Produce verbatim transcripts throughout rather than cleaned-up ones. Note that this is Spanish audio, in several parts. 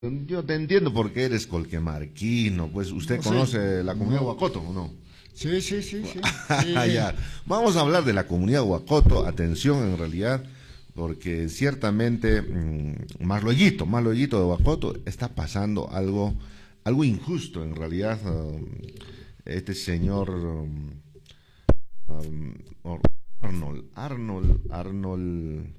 Yo te entiendo porque eres colquemarquino, pues usted No conoce sé, la comunidad no. Huacoto, ¿o no? Sí, sí, sí, sí. sí. Ya. Vamos a hablar de la comunidad Huacoto, atención en realidad, porque ciertamente, mmm, más lueguito, más lueguito de Huacoto, está pasando algo, algo injusto en realidad. Um, este señor um, um, Arnold, Arnold, Arnold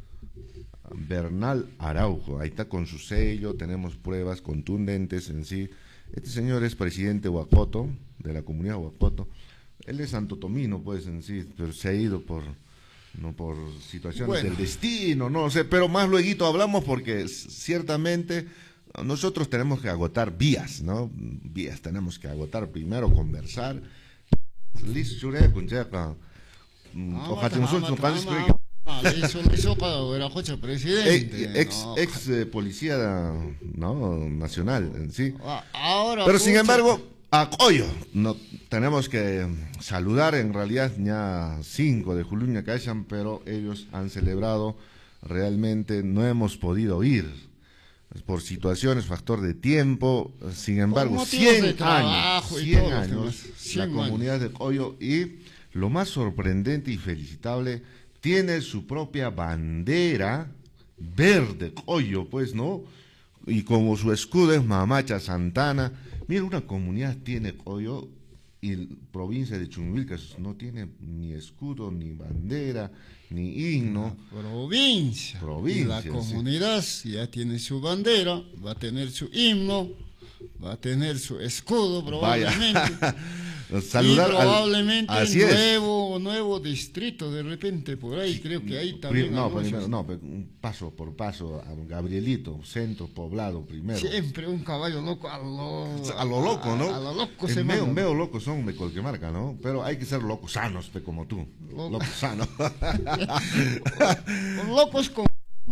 Bernal Araujo, ahí está con su sello, tenemos pruebas contundentes en sí. Este señor es presidente Huacoto, de la comunidad Huacoto. Él es santotomino, pues, en sí, pero se ha ido por, no por situaciones Bueno. del destino, no sé, pero más luego hablamos porque ciertamente nosotros tenemos que agotar vías, ¿no? Vías, tenemos que agotar primero, conversar. Listo, Chure, Kuncheka. Ojalá nosotros Ah, le hizo, le hizo para Huerajocha presidente. ex, no. ex eh, policía no nacional en sí. Ah, Ahora, Pero sin pucha, embargo, apoyo. No, tenemos que saludar en realidad ya cinco de Julio Caichan, pero ellos han celebrado realmente, no hemos podido ir por situaciones, factor de tiempo. Sin embargo, motivos cien de años, trabajo y cien todo lo años, demás, la cien comunidad años. de Coyo, y lo más sorprendente y felicitable, tiene su propia bandera verde, Coyo, pues, ¿no? Y como su escudo es Mamacha Santana. Mira, una comunidad tiene Coyo y provincia de Chumbilcas no tiene ni escudo, ni bandera, ni himno. Provincia. Provincia, Y la sí. comunidad ya tiene su bandera, va a tener su himno, va a tener su escudo probablemente. Vaya. Saludar y probablemente al, así nuevo, nuevo distrito de repente por ahí, creo que ahí también. No, anuncios. primero, no, pero paso por paso, a Gabrielito, centro poblado primero. Siempre un caballo loco a lo, A lo loco, ¿no? A, a lo loco Eh, se veo, manda. veo locos son de cualquier marca, ¿no? Pero hay que ser locos sanos, pe, como tú. Lo- Locos sanos. Locos con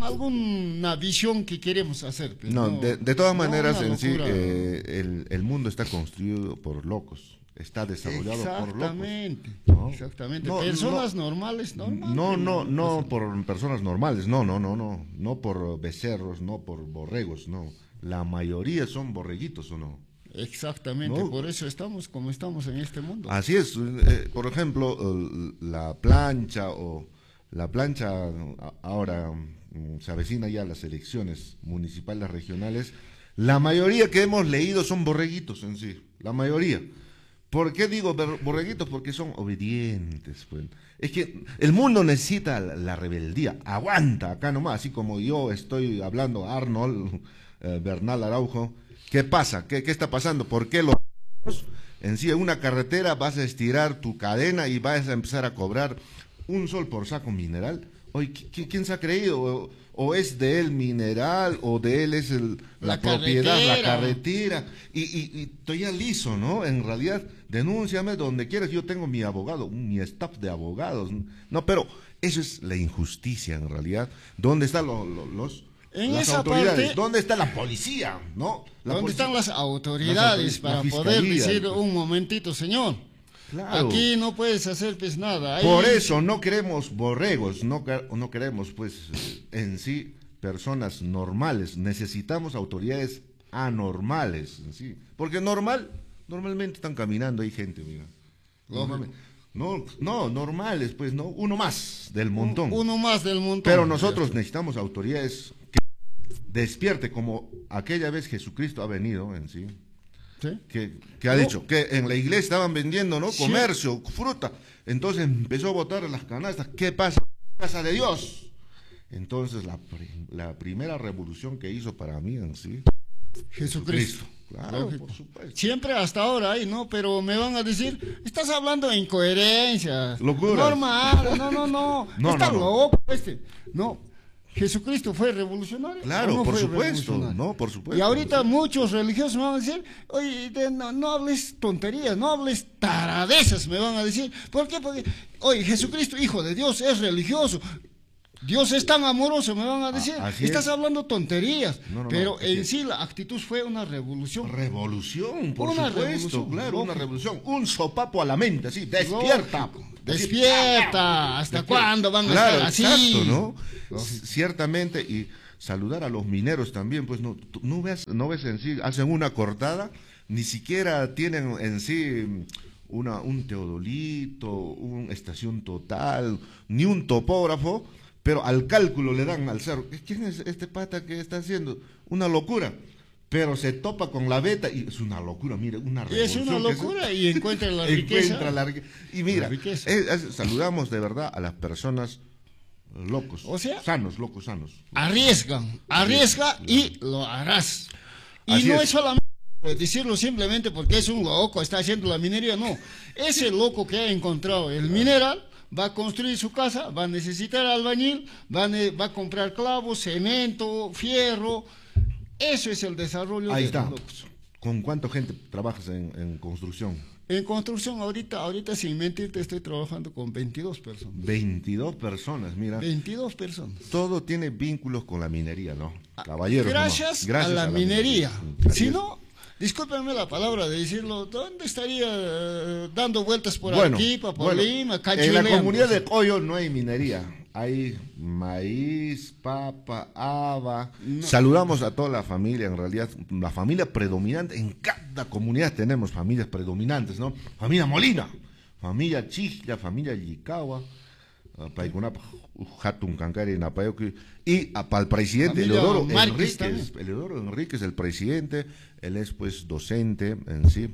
alguna visión que queremos hacer. Pues, No, no, de, de todas no maneras, una en sí, locura. eh, el, el mundo está construido por locos. Está desarrollado por locos. Exactamente, ¿no? exactamente. No, Personas no, normales, normales. No, no, no por personas normales, no, no, no, no, no por becerros, no por borregos, no. La mayoría son borreguitos, ¿o no? Exactamente, No. por eso estamos como estamos en este mundo. Así es, eh, por ejemplo, eh, la plancha o la plancha a- ahora mm, se avecina ya las elecciones municipales regionales. La mayoría que hemos leído son borreguitos en sí, la mayoría. ¿Por qué digo ber- borreguitos? Porque son obedientes, pues. Es que el mundo necesita la, la rebeldía. Aguanta acá nomás, así como yo estoy hablando, Arnold eh, Bernal Araujo. ¿Qué pasa? ¿Qué, qué está pasando? ¿Por qué los en sí en una carretera vas a estirar tu cadena y vas a empezar a cobrar un sol por saco mineral? Oye, ¿qui- ¿quién se ha creído? O, o es de él mineral, o de él es el, la, La propiedad, la carretera. carretera. Y, y, y estoy ya liso, ¿no? En realidad, denúnciame donde quieras. Yo tengo mi abogado, mi staff de abogados. No, pero eso es la injusticia en realidad. ¿Dónde están lo- lo- los... En las esa autoridades? parte- ¿Dónde está la policía? ¿No? La ¿Dónde policía- están las autoridades la para fiscalía, poder decir pues. un momentito, señor? Claro. Aquí no puedes hacer pues nada. Ahí- Por eso no queremos borregos, no, que- no queremos pues en sí personas normales, necesitamos autoridades anormales en sí, porque normal, normalmente están caminando ahí gente, mira. Normalmente. No, no, normales, pues no, uno más del montón. Uno más del montón. Pero nosotros necesitamos autoridades que despierte como aquella vez Jesucristo ha venido en sí. ¿Sí? Que, que ha No. dicho que en la iglesia estaban vendiendo, ¿no? Sí. Comercio, fruta. Entonces empezó a botar las canastas. ¿Qué pasa? Casa de Dios. Entonces la, pri- la primera revolución que hizo para mí en sí, Jesucristo. Claro, Lógico. por supuesto. Siempre hasta ahora ahí, ¿no? Pero me van a decir, estás hablando de incoherencias. Locuras. Normal, no, no, no. No, Está no, no. loco este. No. ¿Jesucristo fue revolucionario? Claro, ¿O no por fue supuesto, revolucionario? no, por supuesto. Y ahorita muchos religiosos me van a decir, oye, de- no, no hables tonterías, no hables taradezas, me van a decir. ¿Por qué? Porque, oye, Jesucristo, hijo de Dios, es religioso. Dios es tan amoroso, me van a decir. así Estás es. hablando tonterías. No, no, no, pero así en es. sí la actitud fue una revolución. Revolución, por Una supuesto, revolución, claro, una lógico. revolución. Un sopapo a la mente, así, despierta. Lógico. Despierta. ¿Hasta Despierta. cuándo van a Claro, estar así? exacto, ¿no? Lógico. Ciertamente, y saludar a los mineros también, pues no, no ves, no ves en sí, hacen una cortada, ni siquiera tienen en sí una, un teodolito, una estación total, ni un topógrafo, pero al cálculo le dan al cerro. ¿Quién es este pata que está haciendo? Una locura. Pero se topa con la beta y es una locura, mire, una revolución. Es una locura y encuentra la encuentra riqueza. La, y mira, riqueza. Es, es, saludamos de verdad a las personas locos, o sea, sanos, locos, sanos. Arriesgan, arriesga y lo harás. Y Así no es. es solamente decirlo simplemente porque es un loco, está haciendo la minería, no. Ese loco que ha encontrado el mineral va a construir su casa, va a necesitar albañil, va a, va a comprar clavos, cemento, fierro. Eso es el desarrollo Ahí de está. los locos. ¿Con cuánta gente trabajas en, en construcción? En construcción, ahorita, ahorita sin mentirte, estoy trabajando con veintidós personas. veintidós personas, mira. veintidós personas. Todo tiene vínculos con la minería, ¿no? Caballeros. Gracias, Gracias a la, a la minería. minería. Si no, discúlpenme la palabra de decirlo, ¿dónde estaría eh, dando vueltas por Bueno, Arequipa, por bueno, Lima, en cachuleando? la comunidad de Coyo no hay minería. Hay maíz, papa, haba. No. Saludamos a toda la familia, en realidad, la familia predominante. En cada comunidad tenemos familias predominantes, ¿no? Familia Molina, familia Chilla, familia Yicagua, Paikunapa, Hatun Cancari, Napayoki. Y para el presidente, Familia Eleodoro Márquez Enríquez. Eleodoro Enríquez, el presidente, él es pues docente en sí.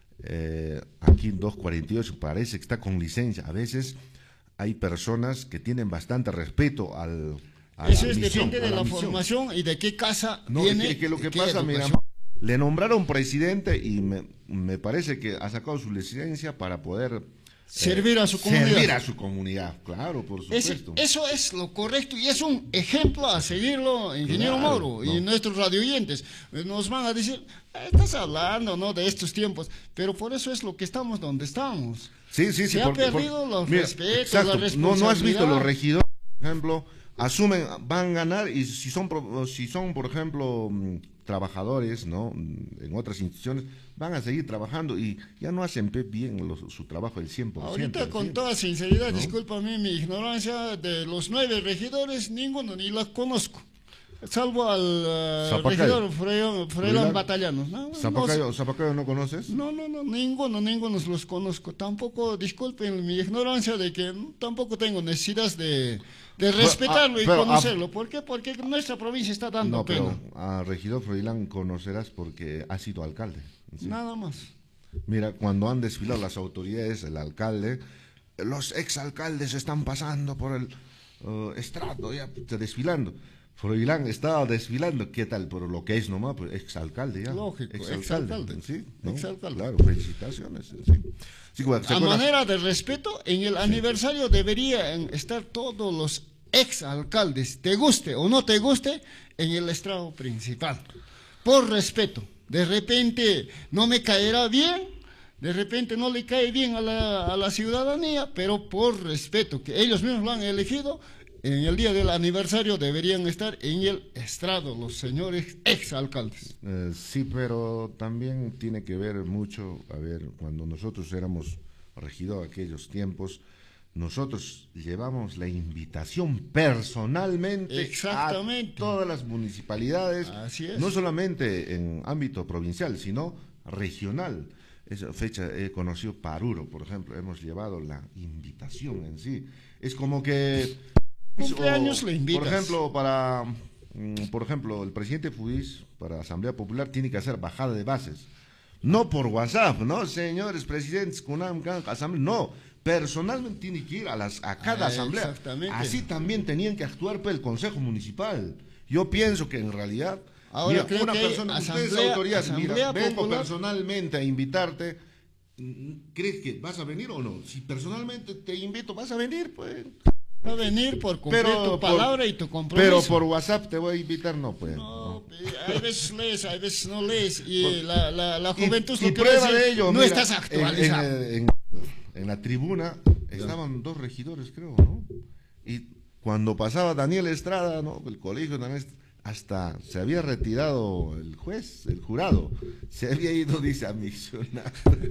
Eh, aquí en doscientos cuarenta y ocho parece que está con licencia. A veces hay personas que tienen bastante respeto al, a Eso la es, misión, depende a de la, misión. formación y de qué casa No, viene. es que, que lo que qué pasa, mira, educación. le nombraron presidente y me, me parece que ha sacado su licencia para poder Servir eh, a su comunidad. Servir a su comunidad, claro, por Ese- supuesto. eso es lo correcto y es un ejemplo a seguirlo, ingeniero Claro, Mauro, no. y nuestros radioyentes. Eh, Nos van a decir, "Ah, estás hablando, ¿no?, de estos tiempos, pero por eso es lo que estamos donde estamos. Sí, sí, sí. Se ha perdido los respetos, la No, no has visto responsabilidad. los regidores, por ejemplo, asumen, van a ganar y si son, pro- si son por ejemplo, mm, trabajadores, ¿no? Mm, En otras instituciones, van a seguir trabajando y ya no hacen pe- bien los- su trabajo el cien por ciento. Ahorita, con ¿sí? toda sinceridad, ¿No? discúlpame mi ignorancia, de los nueve regidores, ninguno ni los conozco. Salvo al eh, Zapacayo. regidor Freilán Freilán. Batallanos. ¿no? No sé. ¿Zapacayo, Zapacayo no conoces? No, no, no, ninguno, ninguno los conozco. Tampoco, disculpen mi ignorancia de que mm, tampoco tengo necesidad de, de respetarlo ah, y pero, ah, conocerlo. ¿Por qué? Porque nuestra provincia está dando No, pena. pero a regidor Froilán conocerás porque ha sido alcalde. ¿sí? Nada más. Mira, cuando han desfilado las autoridades, el alcalde, los exalcaldes están pasando por el uh, estrado, ya desfilando. Froilán estaba desfilando, ¿qué tal? Por lo que es nomás, pues exalcalde ya. Lógico, exalcalde. ¿sí? ¿no? Exalcalde. Claro, felicitaciones. Sí. Sí, bueno, ¿se A acuerdan? manera de respeto, en el aniversario deberían estar todos los exalcaldes, te guste o no te guste, en el estrado principal. Por respeto. De repente no me caerá bien, de repente no le cae bien a la, a la ciudadanía, pero por respeto, que ellos mismos lo han elegido, en el día del aniversario deberían estar en el estrado los señores exalcaldes. Eh, sí, pero también tiene que ver mucho, a ver, cuando nosotros éramos regidor aquellos tiempos, nosotros llevamos la invitación personalmente Exactamente. a todas las municipalidades, Así es. no solamente en ámbito provincial, sino regional. Esa fecha he conocido Paruro, por ejemplo, hemos llevado la invitación en sí. Es como que... Cumpleaños le invitas. Por ejemplo, para... mm, Por ejemplo, el presidente Fudis, para Asamblea Popular, tiene que hacer bajada de bases. No por WhatsApp, ¿no? Señores presidentes, CUNAM, CAN, Asamblea, no. Personalmente tiene que ir a, las, a cada Ah, asamblea. exactamente. Así también tenían que actuar pues, el Consejo Municipal. Yo pienso que en realidad, Ahora mira, creo una que hay persona, ustedes asamblea- autoridades, mira, asamblea vengo popular. personalmente a invitarte. ¿Crees que vas a venir o no? Si personalmente te invito, vas a venir, pues. Va a venir por cumplir Pero tu por- palabra y tu compromiso. Pero por WhatsApp te voy a invitar, no, pues. No, pe- hay veces lees, hay veces no lees. Y la, la, la juventud y, lo y que prueba dice, de ello, no mira, estás en- actualizado. En, en- en la tribuna estaban dos regidores, creo, ¿no? Y cuando pasaba Daniel Estrada, ¿no? El colegio Daniel Estrada, hasta se había retirado el juez, el jurado, se había ido, dice, a misionar.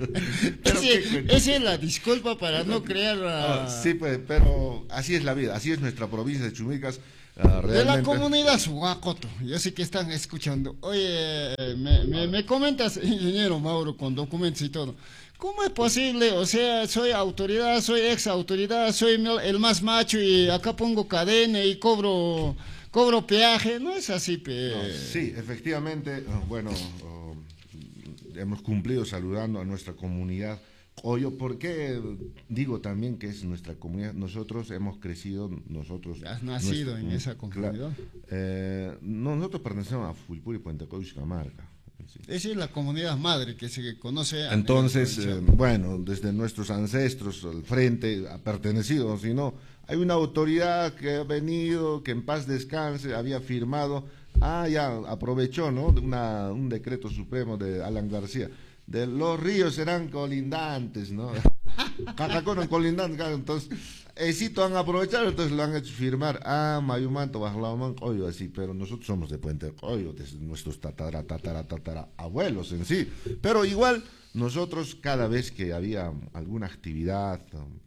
Pero Ese- qué cuento. esa es la disculpa para no crear... Ah, ah, sí, pues, pero así es la vida, así es nuestra provincia de Chumicas. Uh, de la comunidad Suacoto, yo sé que están escuchando. Oye, me, me, me comentas, ingeniero Mauro, con documentos y todo. ¿Cómo es posible? O sea, soy autoridad, soy ex autoridad, soy el más macho y acá pongo cadena y cobro cobro peaje. No es así, pe. No, sí, efectivamente, bueno, oh, hemos cumplido saludando a nuestra comunidad. Oye, ¿por qué digo también que es nuestra comunidad? Nosotros hemos crecido, nosotros... ¿Has nacido nuestro, en esa comunidad? Eh, nosotros pertenecemos a Fulpuri, Puente Coyo, Camarga. Sí. Esa es la comunidad madre que se conoce. Entonces, eh, bueno, desde nuestros ancestros, el frente ha pertenecido, si no, hay una autoridad que ha venido, que en paz descanse, había firmado, ah, ya, aprovechó, ¿no? Una, un decreto supremo de Alan García. De los ríos serán colindantes, ¿no? Cacacono colindante, entonces, Esito han aprovechado, entonces lo han hecho firmar a Mayumanto, Bajlaman, Coyo, así, pero nosotros somos de Puente Coyo, desde nuestros tatara, tatara, tatara, abuelos en sí, pero igual, nosotros cada vez que había alguna actividad,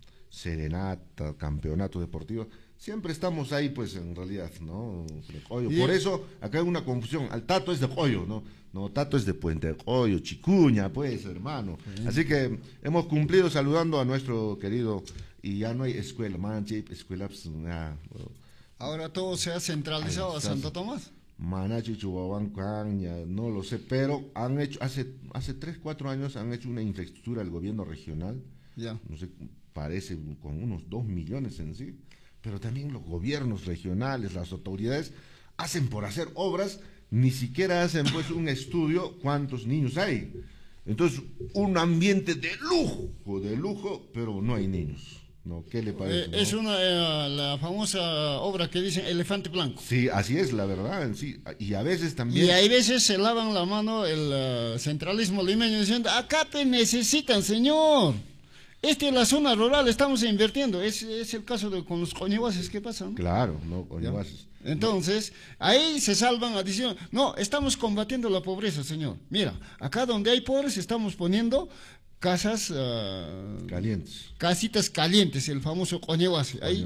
serenata, campeonato deportivo, siempre estamos ahí, pues, en realidad, ¿no? Coyo. Por eso, acá hay una confusión, al Tato es de Coyo, ¿no? No, Tato es de Puente Coyo, Chicuña, pues, hermano. Sí. Así que hemos cumplido saludando a nuestro querido, y ya no hay escuela, manche, escuela, pues, nah, bueno. Ahora todo se ha centralizado a Santo Tomás. Manachi, Chihuahua, Caña, no lo sé, pero han hecho, hace, hace tres, cuatro años han hecho una infraestructura del gobierno regional, ya. No sé, parece con unos dos millones en sí, pero también los gobiernos regionales, las autoridades, hacen por hacer obras, ni siquiera hacen pues un estudio cuántos niños hay. Entonces, un ambiente de lujo, de lujo, pero no hay niños. ¿No? ¿Qué le parece? Eh, ¿no? Es una, eh, la famosa obra que dicen elefante blanco. Sí, así es la verdad, sí. Y a veces también... Y hay veces se lavan la mano el uh, centralismo limeño diciendo, acá te necesitan, señor. Esta es la zona rural, estamos invirtiendo. Es, es el caso de con los coñihuases, ¿qué pasa? ¿No? Claro, no, coñihuases. Entonces, ahí se salvan a decir, no, estamos combatiendo la pobreza, señor. Mira, acá donde hay pobres estamos poniendo casas... Uh, calientes. Casitas calientes, el famoso coñihuase. Ahí,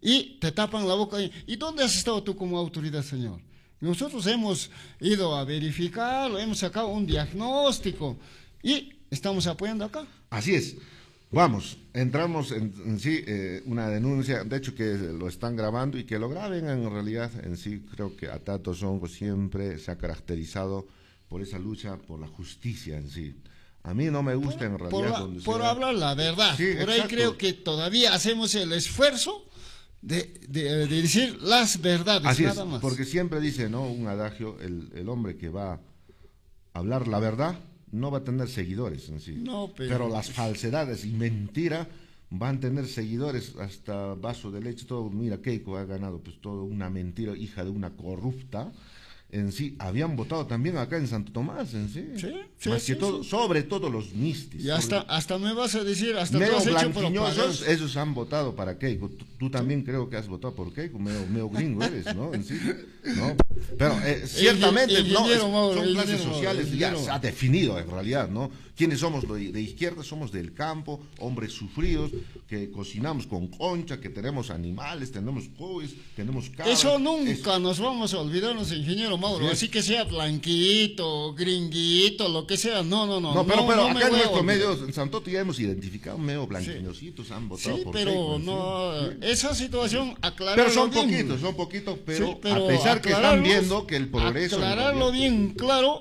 y te tapan la boca. Ahí. ¿Y dónde has estado tú como autoridad, señor? Nosotros hemos ido a verificarlo, hemos sacado un diagnóstico y estamos apoyando acá. Así es. Vamos, entramos en, en sí, eh, una denuncia, de hecho que lo están grabando y que lo graben en realidad en sí, creo que Atato Zongo siempre se ha caracterizado por esa lucha por la justicia en sí. A mí no me gusta en realidad. Por, donde por sea... hablar la verdad, sí, por ahí creo que todavía hacemos el esfuerzo de, de, de decir las verdades, así nada es, más. Porque siempre dice, ¿no? Un adagio, el, el hombre que va a hablar la verdad no va a tener seguidores en sí, no, pero... pero las falsedades y mentira van a tener seguidores, hasta vaso de leche, todo. Mira, Keiko ha ganado, pues todo una mentira, hija de una corrupta en sí. Habían votado también acá en Santo Tomás en sí, sí, sí, más sí, que todo, sí. sobre todo los mistis, y hasta, sobre... hasta me vas a decir, hasta medio tú has hecho blanquiñosos, esos han votado para Keiko. Tú, tú también sí. Creo que has votado por Keiko, medio, medio gringo eres, ¿no? En sí, ¿no? Pero eh, ciertamente el, el no, es, Mauro, son el clases Mauro, sociales, el ya Mauro. se ha definido en realidad, ¿no? ¿Quiénes somos de, de izquierda? Somos del campo, hombres sufridos, que cocinamos con concha, que tenemos animales, tenemos coes, tenemos cabras. Eso nunca es... nos vamos a olvidarnos, ingeniero Mauro, así que sea blanquito, gringuito, lo que sea, no, no, no. No, pero, no, pero no acá en nuestros medios, en Santoto ya hemos identificado medio blanquiñositos, sí. han votado sí, por pero Keiko, no, sí. Esa situación, aclararlo Pero son bien. poquitos, son poquitos, pero, sí, pero a pesar que están viendo que el progreso... Aclararlo bien claro,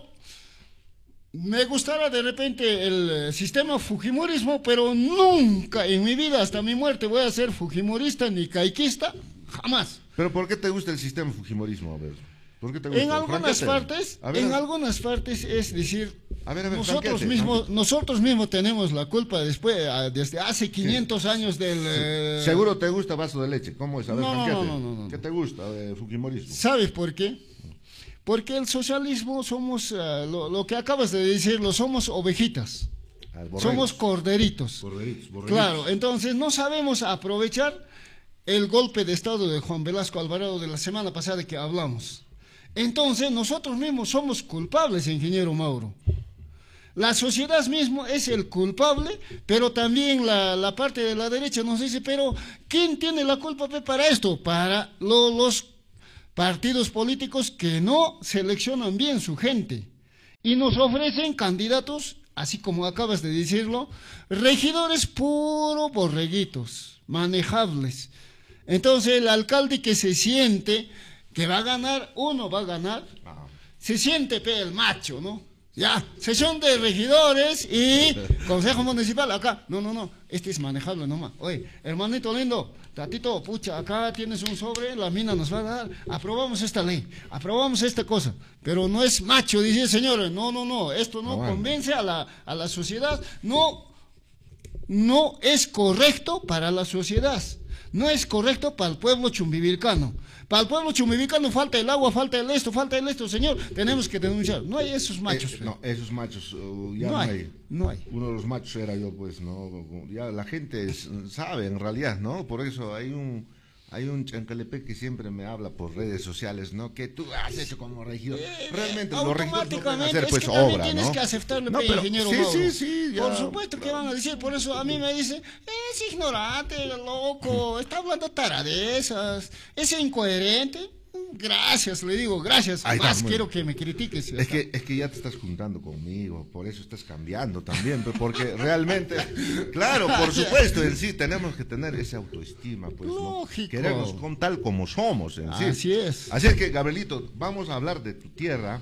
me gustará de repente el sistema fujimorismo, pero nunca en mi vida, hasta mi muerte, voy a ser fujimorista ni caiquista, jamás. ¿Pero por qué te gusta el sistema fujimorismo? A ver, ¿por qué te gusta? En algunas Franquete. partes, A ver, en a... algunas partes es decir, a ver, a ver, nosotros franquete, mismos, franquete. nosotros mismos tenemos la culpa después, desde hace quinientos sí. años del... Sí. Eh... Seguro te gusta vaso de leche, ¿cómo es? A ver, no, franquete. no, no, no, no. ¿Qué te gusta de fujimorismo? ¿Sabes por qué? Porque el socialismo somos, uh, lo, lo que acabas de decirlo, somos ovejitas, Ah, somos corderitos. Borderitos, borderitos. Claro, entonces no sabemos aprovechar el golpe de estado de Juan Velasco Alvarado de la semana pasada que hablamos. Entonces nosotros mismos somos culpables, ingeniero Mauro. La sociedad mismo es el culpable, pero también la, la parte de la derecha nos dice, pero ¿quién tiene la culpa para esto? Para lo, los partidos políticos que no seleccionan bien su gente y nos ofrecen candidatos, así como acabas de decirlo, regidores puro borreguitos, manejables. Entonces el alcalde que se siente que va a ganar, uno va a ganar, se siente pe, el macho, ¿no? Ya, sesión de regidores y consejo municipal acá. No, no, no, este es manejable nomás. Oye, hermanito lindo, tatito, pucha, acá tienes un sobre, la mina nos va a dar. Aprobamos esta ley, aprobamos esta cosa. Pero no es macho, dice señores, no, no, no, esto no, no bueno. convence a la, a la sociedad, no, no es correcto para la sociedad. No es correcto para el pueblo chumbivilcano. Para el pueblo chumbivilcano falta el agua, falta el esto, falta el esto, señor. Tenemos que denunciar. No hay esos machos. Eh, no, esos machos uh, ya no, no hay, hay. No hay. Uno de los machos era yo, pues, ¿no? Ya la gente es, sabe en realidad, ¿no? Por eso hay un... Hay un chancalepe que siempre me habla por redes sociales, ¿no? Que tú has hecho como regidor. Eh, Realmente los regidores no pueden hacer es pues que obra, tienes ¿no? que aceptarlo, no, pe, pero, ingeniero sí, Mauro. sí, sí, ya, por supuesto que van a decir, por eso a mí me dicen, es ignorante, loco, está hablando taradezas, es incoherente. Gracias, le digo, gracias. Ahí Más está, quiero que me critiques. Es que, es que ya te estás juntando conmigo, por eso estás cambiando también, porque realmente, claro, por supuesto, en sí tenemos que tener esa autoestima, pues, lógico. ¿no? Queremos con tal como somos, en sí. Así es. Así es que, Gabrielito, vamos a hablar de tu tierra.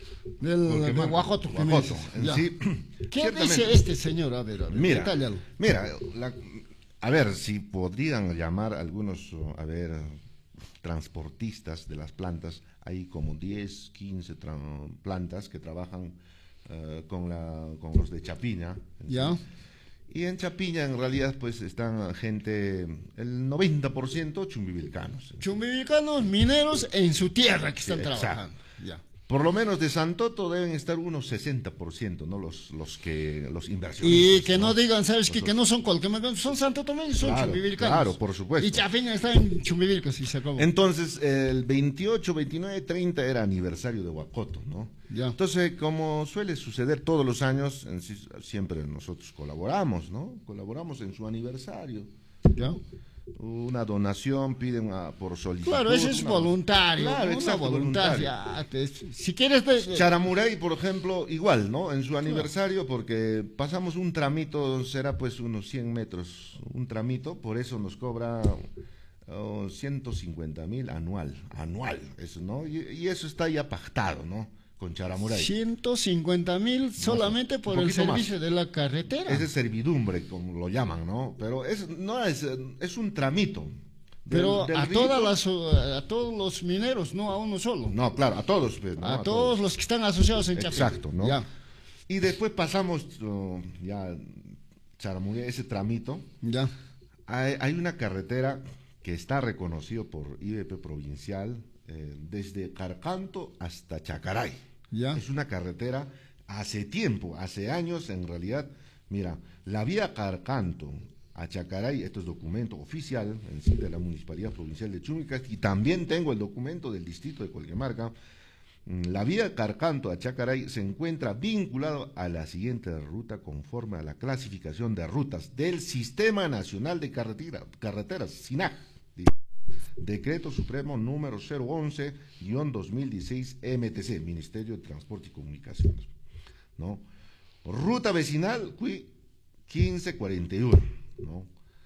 Del de Guajoto. Guajoto en sí, ¿Qué dice este señor? A ver, a ver, mira, detállalo. Mira, la, a ver, si podrían llamar algunos, a ver, transportistas de las plantas, hay como diez, quince plantas que trabajan uh, con, la, con los de Chapiña. Ya. Y en Chapiña en realidad pues están gente, el noventa por ciento chumbivilcanos. Chumbivilcanos mineros en su tierra que están sí, trabajando. Ya. Por lo menos de Santoto deben estar unos sesenta por ciento, ¿no? Los, los que, los inversionistas. Y que no, ¿no? digan, ¿sabes qué? Que no son cualquier, son santotomeños, son claro, chumbivilcanos. Claro, por supuesto. Y Chapiña está en Chumbivilcas y se acabó. Entonces, el veintiocho, veintinueve, treinta era aniversario de Guajoto, ¿no? Ya. Entonces, como suele suceder todos los años, en sí, siempre nosotros colaboramos, ¿no? Colaboramos en su aniversario. Ya. Una donación, piden a, por solicitud. Claro, eso es una, voluntario. Claro, una exacto, voluntaria. voluntario. Si quieres... De, Charamurey, por ejemplo, igual, ¿no? En su aniversario, porque pasamos un tramito, será pues unos cien metros, un tramito, por eso nos cobra oh, ciento cincuenta mil anual, anual, eso, ¿no? Y, y eso está ya pactado, ¿no? Con Charamurey. ciento cincuenta mil solamente por el servicio más. de la carretera. Es de servidumbre, como lo llaman, ¿no? Pero es, no es, es un tramito. Del, Pero del a, río, todas las, a todos los mineros, no a uno solo. No, claro, a todos. Pues, ¿no? a, a todos, todos los que están asociados en Chapiña. Exacto, ¿no? Ya. Y después pasamos uh, ya Charamurey, ese tramito. Ya. Hay, hay una carretera que está reconocido por I B P provincial eh, desde Carcanto hasta Chacaray. Ya. Es una carretera hace tiempo, hace años en realidad. Mira, la vía Carcanto a Chacaray, esto es documento oficial en sí de la Municipalidad Provincial de Chumicas, y también tengo el documento del distrito de Colquemarca. La vía Carcanto a Chacaray se encuentra vinculado a la siguiente ruta conforme a la clasificación de rutas del Sistema Nacional de Carretera, Carreteras, SINAC. Decreto Supremo número cero once guión dos mil dieciséis M T C, Ministerio de Transporte y Comunicaciones, ¿no? Ruta vecinal, Cui quince cuarenta y uno, ¿no?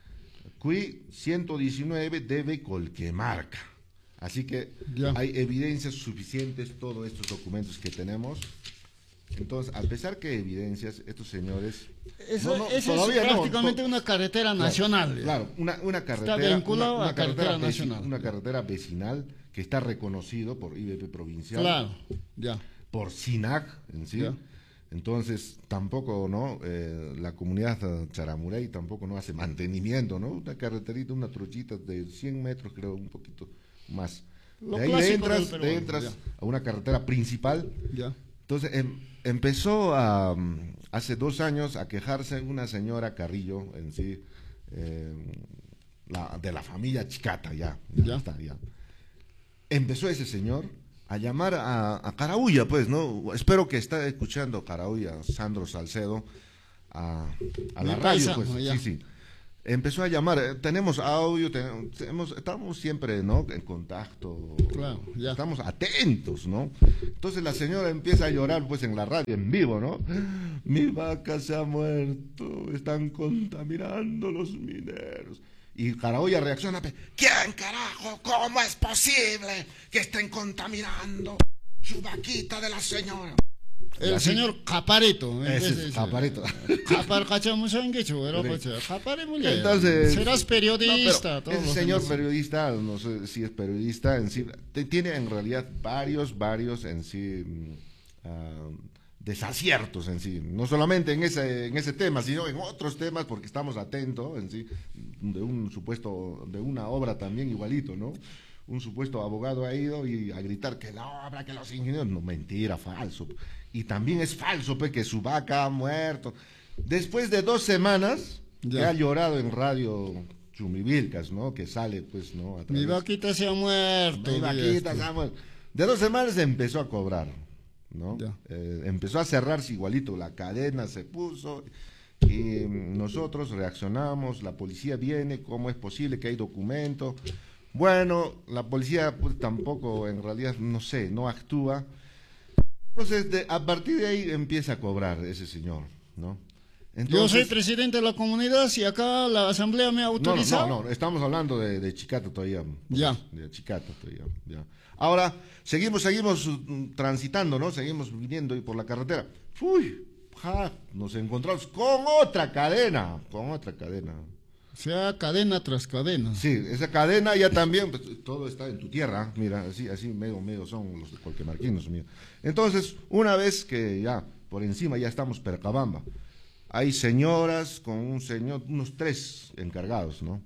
Cui ciento diecinueve debe Colquemarca. Así que ya. Hay evidencias suficientes, todos estos documentos que tenemos. Entonces, a pesar que evidencias, estos señores... Eso, no, no, eso es prácticamente no, una carretera nacional. Claro, claro una, una carretera... Está vinculado una, una a carretera, carretera nacional. Una carretera vecinal que está reconocido por I B P provincial. Claro, ya. Por SINAC en sí. Ya. Entonces, tampoco, ¿no? Eh, la comunidad Charamurey tampoco no hace mantenimiento, ¿no? Una carreterita, una truchita de cien metros, creo, un poquito más. Lo de ahí te entras, te entras a una carretera principal. Ya. Entonces, em, empezó a, hace dos años a quejarse una señora Carrillo en sí, eh, la, de la familia Chicata, ya, ya, ya está, ya. Empezó ese señor a llamar a, a Caraulla, pues, ¿no? Espero que esté escuchando Caraulla, Sandro Salcedo, a, a la radio, pues, sí, sí. empezó a llamar, eh, tenemos audio, tenemos, estamos siempre, ¿no?, en contacto, claro, ya. Estamos atentos, ¿no? Entonces la señora empieza a llorar, pues, en la radio, en vivo, ¿no? Mi vaca se ha muerto, están contaminando los mineros. Y Caraboya reacciona, ¿quién carajo? ¿Cómo es posible que estén contaminando su vaquita de la señora? El así, señor Capareto. Ese es Capareto. Entonces, serás periodista. No, pero el señor periodista, no sé si es periodista en sí, tiene en realidad varios, varios en sí uh, desaciertos en sí, no solamente en ese, en ese tema, sino en otros temas, porque estamos atentos en sí, de un supuesto, de una obra también igualito, ¿no? Un supuesto abogado ha ido y a gritar que la obra, que los ingenieros, no, mentira, falso. Y también es falso, pues, que su vaca ha muerto. Después de dos semanas, ya. que ha llorado en radio Chumivilcas, ¿no? Que sale, pues, ¿no? A Mi vaquita se ha muerto. Mi vaquita se ha muerto. De dos semanas empezó a cobrar, ¿no? Eh, empezó a cerrarse igualito, la cadena se puso y nosotros reaccionamos, la policía viene, ¿cómo es posible que hay documento? Bueno, la policía pues, tampoco, en realidad, no sé, no actúa. Entonces, de, a partir de ahí empieza a cobrar ese señor, ¿no? Entonces, yo soy presidente de la comunidad, si acá la asamblea me ha autorizado. No, no, no, estamos hablando de, de Chicata todavía. Ya. De Chicata todavía, ya. Ahora, seguimos, seguimos transitando, ¿no? Seguimos viniendo por la carretera. Uy, ja, nos encontramos con otra cadena, con otra cadena. O sea, cadena tras cadena. Sí, esa cadena ya también, pues, todo está en tu tierra, mira, así, así medio, medio son los de Colquemarquinos, mira. Entonces, una vez que ya, por encima ya estamos Percabamba, hay señoras con un señor, unos tres encargados, ¿no?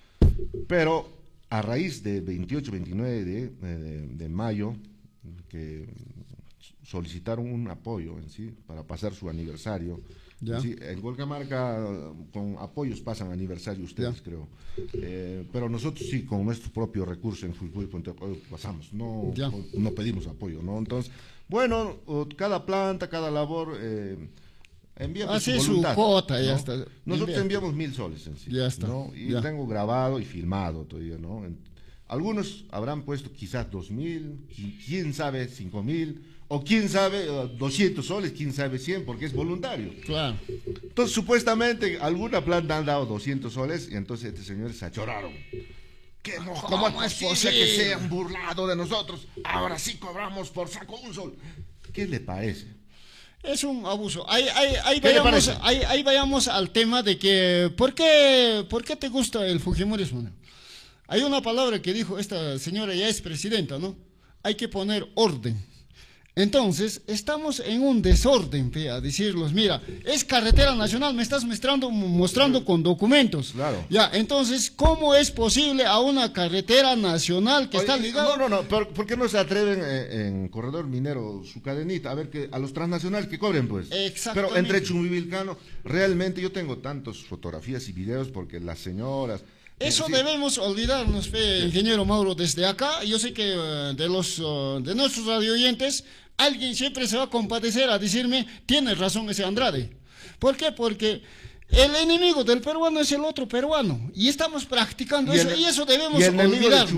Pero a raíz de veintiocho, veintinueve de, de, de mayo, que solicitaron un apoyo en sí, para pasar su aniversario. Sí, en Colcamarca con apoyos pasan aniversario ustedes, ya. creo. Eh, pero nosotros sí, con nuestro propio recurso en Fulful pasamos, no, no, no pedimos apoyo, ¿no? Entonces, bueno, cada planta, cada labor eh, envía pues, Hace su voluntad, su cuota, ¿no? Ya está. Nosotros Envía. enviamos mil soles en sí. Ya está. ¿no? Y ya. tengo grabado y filmado todavía, ¿no? Algunos habrán puesto quizás dos mil, quién sabe, cinco mil, o quién sabe, doscientos soles, quién sabe cien, porque es voluntario. Claro. Entonces, supuestamente, alguna planta han dado doscientos soles, y entonces este señor se achoraron. ¿Qué, ¿Cómo, ¿Cómo es posible, posible que se han burlado de nosotros? Ahora sí cobramos por saco un sol. ¿Qué le parece? Es un abuso. Ahí, ahí, ahí, vayamos, ahí, ahí vayamos al tema de que, ¿por qué, ¿por qué te gusta el fujimorismo? Hay una palabra que dijo esta señora, ya es presidenta, ¿no? Hay que poner orden. Entonces, estamos en un desorden, fe, a decirlos, mira, es carretera nacional, me estás mostrando, mostrando con documentos. Claro. Ya, entonces, ¿cómo es posible a una carretera nacional que Oye, está ligada? No, no, no, pero ¿por qué no se atreven en, en Corredor Minero su cadenita? A ver, que a los transnacionales que cobren, pues. Exactamente. Pero entre Chumivilcano, realmente yo tengo tantas fotografías y videos porque las señoras... Eso sí. Debemos olvidarnos, fe, ingeniero Mauro, desde acá. Yo sé que uh, de los uh, de nuestros radioyentes, alguien siempre se va a compadecer a decirme, tiene razón ese Andrade. ¿Por qué? Porque el enemigo del peruano es el otro peruano. Y estamos practicando y eso, el, y eso debemos y el olvidarnos.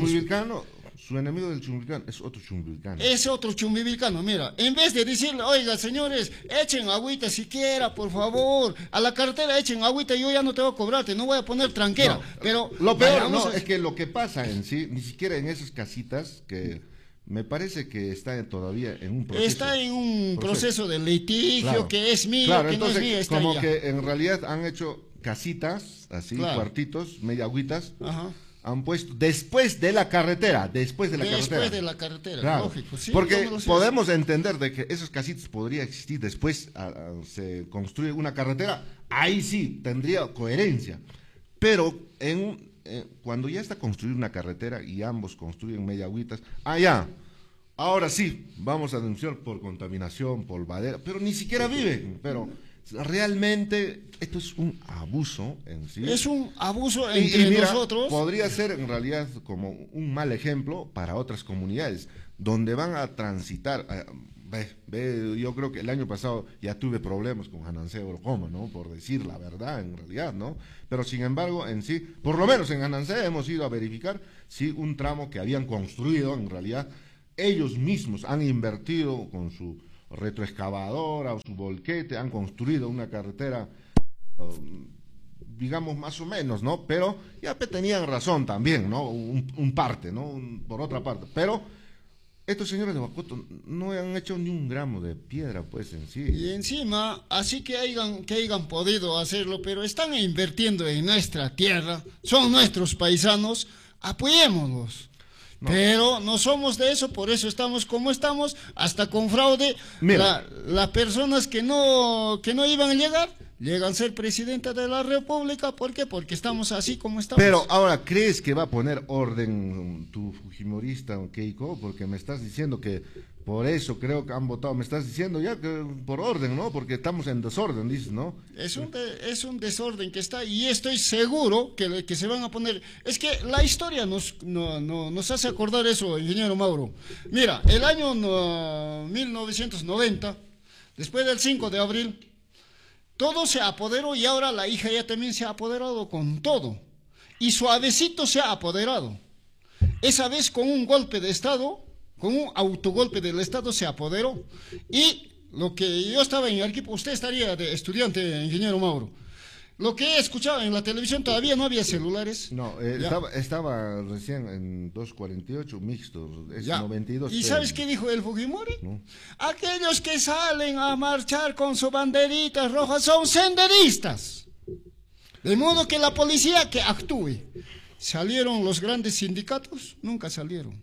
Su enemigo del Chumbivilcano es otro Chumbivilcano. Es otro Chumbivilcano, mira. En vez de decirle, oiga, señores, echen agüita siquiera, por favor. A la carretera echen agüita, yo ya no te voy a cobrar, te no voy a poner tranquera. No, pero lo peor no, a... es que lo que pasa en sí, ni siquiera en esas casitas que... Me parece que está todavía en un proceso. Está en un proceso, proceso de litigio, claro. que es mío, claro, que entonces, no es mío. Está como ya. que en realidad han hecho casitas, así, claro. cuartitos, media agüitas. Ajá. Han puesto después de la carretera, después de la después carretera. Después de la carretera, claro. lógico. Sí, porque podemos entender de que esos casitas podría existir después, a, a, se construye una carretera, ahí sí tendría coherencia. Pero en, eh, cuando ya está construida una carretera y ambos construyen media agüitas, allá, ahora sí, vamos a denunciar por contaminación, polvadera, pero ni siquiera viven, pero... Realmente esto es un abuso en sí. Es un abuso entre y, y mira, nosotros. Podría ser en realidad como un mal ejemplo para otras comunidades, donde van a transitar, ve, ve, yo creo que el año pasado ya tuve problemas con Anansé Orocoma, ¿no? Por decir la verdad, en realidad, ¿no? Pero sin embargo, en sí, por lo menos en Anansé hemos ido a verificar si un tramo que habían construido, en realidad, ellos mismos han invertido con su retroexcavadora o su volquete, han construido una carretera, um, digamos más o menos, ¿no? Pero ya tenían razón también, ¿no? Un, un parte, ¿no? Un, por otra parte, pero estos señores de Huacoto no han hecho ni un gramo de piedra, pues, en sí. Y encima, así que hayan, que hayan podido hacerlo, pero están invirtiendo en nuestra tierra, son nuestros paisanos, apoyémoslos. No. Pero no somos de eso, por eso estamos como estamos, hasta con fraude. Las la personas que no, que no iban a llegar, llegan a ser presidenta de la República. ¿Por qué? Porque estamos así como estamos. Pero ahora, ¿crees que va a poner orden tu fujimorista, Keiko? Porque me estás diciendo que por eso creo que han votado. Me estás diciendo ya que por orden, ¿no? Porque estamos en desorden, dices, ¿no? Es un, de, es un desorden que está, y estoy seguro que, que se van a poner. Es que la historia nos, no, no, nos hace acordar eso, ingeniero Mauro. Mira, el año no, mil novecientos noventa, después del cinco de abril, todo se apoderó, y ahora la hija ya también se ha apoderado con todo. Y suavecito se ha apoderado. Esa vez con un golpe de Estado, con un autogolpe del Estado se apoderó. Y lo que yo estaba en Arequipa, usted estaría de estudiante, ingeniero Mauro. Lo que he escuchado en la televisión, todavía no había celulares. No, eh, estaba, estaba recién en doscientos cuarenta y ocho mixtos, es ya. noventa y dos. ¿Y sabes qué dijo el Fujimori? No. Aquellos que salen a marchar con sus banderitas rojas son senderistas. De modo que la policía que actúe. ¿Salieron los grandes sindicatos? Nunca salieron.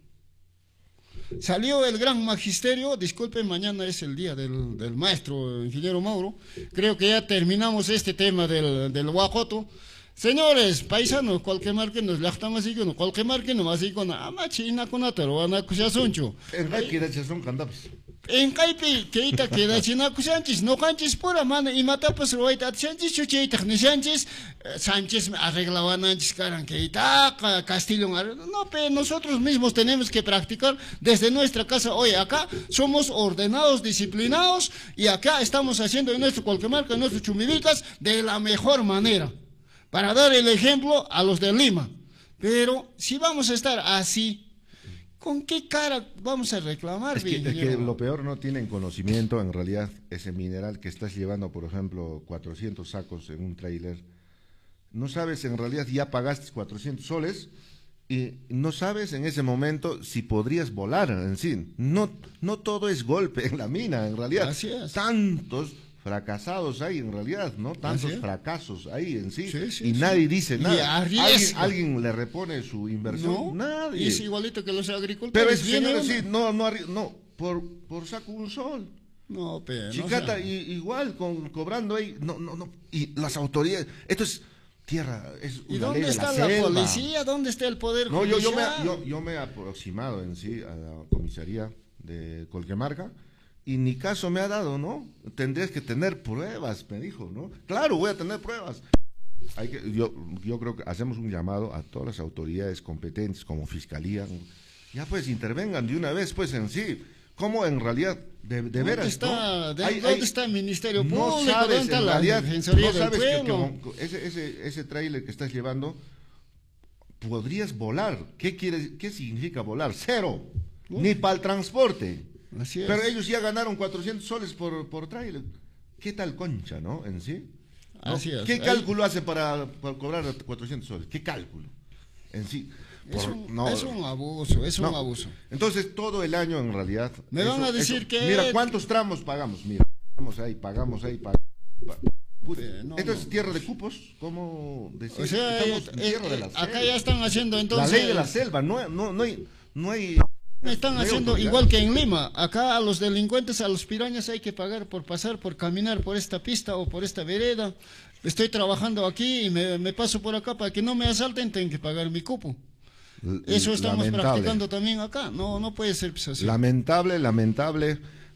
Salió el gran magisterio. Disculpen, mañana es el día del, del maestro ingeniero Mauro. Creo que ya terminamos este tema del, del Huacoto. Señores, paisanos, cualquier marque nos lachtamos y no cualquier marque no más y con amachina con atero ana kusasuncho. En Gaikira son candapes. En Kaipi, Keita queda china kusanchis, no canchis pura mano y mata pues roita chanchis, chucheita nishanchis, Sánchez arreglaban antes caran Keita, Castillo, no, pero nosotros mismos tenemos que practicar desde nuestra casa. Oye, acá somos ordenados, disciplinados, y acá estamos haciendo en nuestro cualquier marca, en nuestros chumibicas, de la mejor manera, para dar el ejemplo a los de Lima. Pero si vamos a estar así, ¿con qué cara vamos a reclamar? Es que, es que lo peor, no tienen conocimiento en realidad. Ese mineral que estás llevando, por ejemplo, cuatrocientos sacos en un tráiler, no sabes, en realidad ya pagaste cuatrocientos soles y no sabes en ese momento si podrías volar en sí. No, no todo es golpe en la mina, en realidad. Así es. Tantos fracasados hay en realidad, ¿no? Tantos fracasos hay en sí, sí, sí y sí. nadie dice nada. ¿Alguien, ¿Alguien le repone su inversión? No, nadie. es igualito que los agricultores. Pero es señores, sí, no, no, no, por, por saco un sol. No, pero Chicata, no, o sea, y, igual con, cobrando ahí, no, no, no, y las autoridades, esto es tierra, es ¿y una dónde ley de está la, la selva. policía? ¿Dónde está el poder No, judicial? yo, yo, me, yo, yo me he aproximado en sí a la comisaría de Colquemarca, y ni caso me ha dado, ¿no? Tendrías que tener pruebas, me dijo, ¿no? Claro, voy a tener pruebas. Hay que, yo, yo creo que hacemos un llamado a todas las autoridades competentes, como Fiscalía, ya pues intervengan de una vez, pues en sí. ¿Cómo en realidad, de, de veras, está, ¿no? de, hay, ¿Dónde hay, está el Ministerio Público? No sabes, ¿Dónde está en la realidad, Defensoría no del sabes Pueblo? que, que ese, ese, ese tráiler que estás llevando, podrías volar. ¿Qué quiere, qué significa volar? Cero. Uh. Ni para el transporte. Así es. Pero ellos ya ganaron cuatrocientos soles por, por tráiler. ¿Qué tal concha, no? En sí. ¿No? Así es. ¿Qué Ahí... cálculo hace para, para cobrar cuatrocientos soles? ¿Qué cálculo? En sí. Es, por, un, no, es un abuso, es no. un abuso. Entonces, todo el año en realidad. Me eso, van a decir eso, que. Mira, ¿cuántos tramos pagamos? Mira, pagamos ahí, pagamos ahí, pagamos. Eh, no, Esto no, es tierra de cupos, ¿cómo decir? O sea, Estamos eh, en tierra eh, de la acá selva. ya están haciendo entonces. La ley de la selva, no, no, no hay. No hay Están haciendo igual que en Lima. Acá a los delincuentes, a los pirañas hay que pagar por pasar, por caminar por esta pista o por esta vereda. Estoy trabajando aquí y me, me paso por acá para que no me asalten, tengo que pagar mi cupo. Eso estamos lamentable. Practicando también acá. No, no puede ser pues así. Lamentable, lamentable.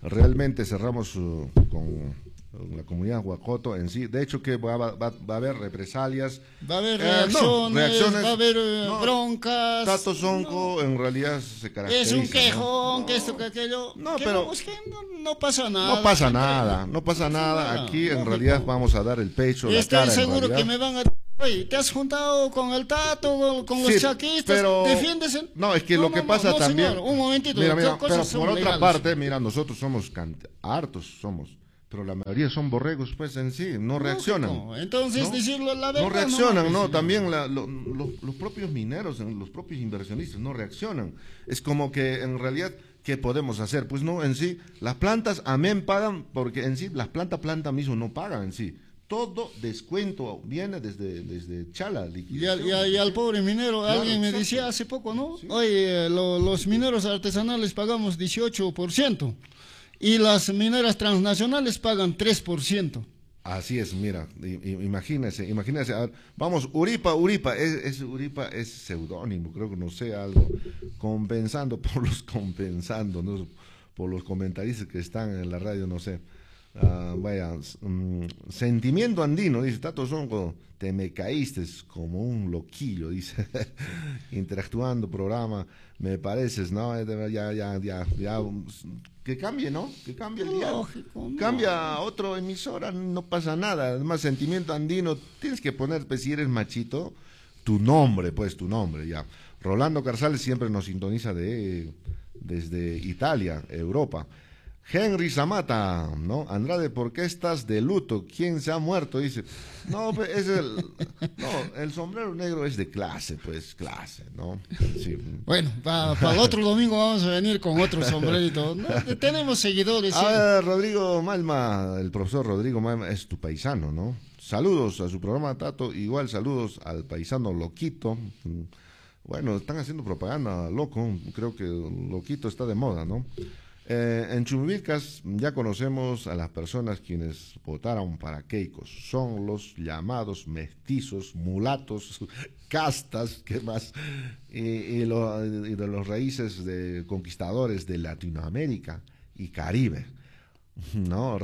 realmente cerramos uh, con la comunidad Huacoto en sí. De hecho que va, va, va a haber represalias, va a haber eh, reacciones, no, reacciones, va a haber uh, no, broncas. Tato Sonco no, en realidad se caracteriza. Es un quejón, ¿no? que esto, que aquello. No, que pero no, que no, no pasa nada. No pasa nada, no pasa nada. Aquí en realidad vamos a dar el pecho, la Estoy cara. seguro que me van a... Oye, te has juntado con el Tato, con, con los sí, chaquistas, pero... defiendes. En... No, es que no, lo que no, pasa no, también. Señor, un momentito. Mira, mira, pero cosas por otra legales. parte, mira, nosotros somos cant... hartos, somos. Pero la mayoría son borregos, pues en sí, no reaccionan. Lógico. Entonces, ¿no? decirlo la verdad. No reaccionan, no, no, también la, lo, lo, los propios mineros, los propios inversionistas no reaccionan. Es como que en realidad, ¿qué podemos hacer? Pues no, en sí, las plantas, amén, pagan, porque en sí, las plantas, planta mismo no pagan en sí. Todo descuento viene desde, desde Chala. Y al, y, al, y al pobre minero, claro, alguien me exacto. decía hace poco, ¿no? Sí. Oye, lo, los mineros artesanales pagamos dieciocho por ciento. Y las mineras transnacionales pagan tres por ciento. Así es, mira, imagínese, imagínese, a ver, vamos, Uripa, Uripa, es, es, Uripa es seudónimo, creo que no sé, algo, compensando por los compensando, ¿no? Por los comentaristas que están en la radio, no sé. Uh, vaya, um, sentimiento andino, dice Tato Sonco, te me caíste como un loquillo, dice, interactuando programa, me pareces, ¿no? Ya, ya, ya, ya, que cambie, ¿no? Que cambie el día, lógico, no. Cambia a otro emisora, no pasa nada, además sentimiento andino, tienes que poner, pues, si eres machito, tu nombre, pues, tu nombre, ya. Rolando Carzales siempre nos sintoniza de, desde Italia, Europa. Henry Zamata, ¿no? Andrade, ¿por qué estás de luto? ¿Quién se ha muerto? Dice, no, pues es el, no, el sombrero negro es de clase, pues, clase, ¿no? Sí. Bueno, para pa el otro domingo vamos a venir con otro sombrerito. ¿No? Tenemos seguidores. A ver, Rodrigo Malma, el profesor Rodrigo Malma es tu paisano, ¿no? Saludos a su programa, Tato, igual saludos al paisano Loquito. Bueno, están haciendo propaganda, loco, creo que Loquito está de moda, ¿no? Eh, en Chumbivilcas ya conocemos a las personas quienes votaron para Keiko. Son los llamados mestizos, mulatos, castas, ¿qué más? Y, y, lo, y de los raíces de conquistadores de Latinoamérica y Caribe, ¿no?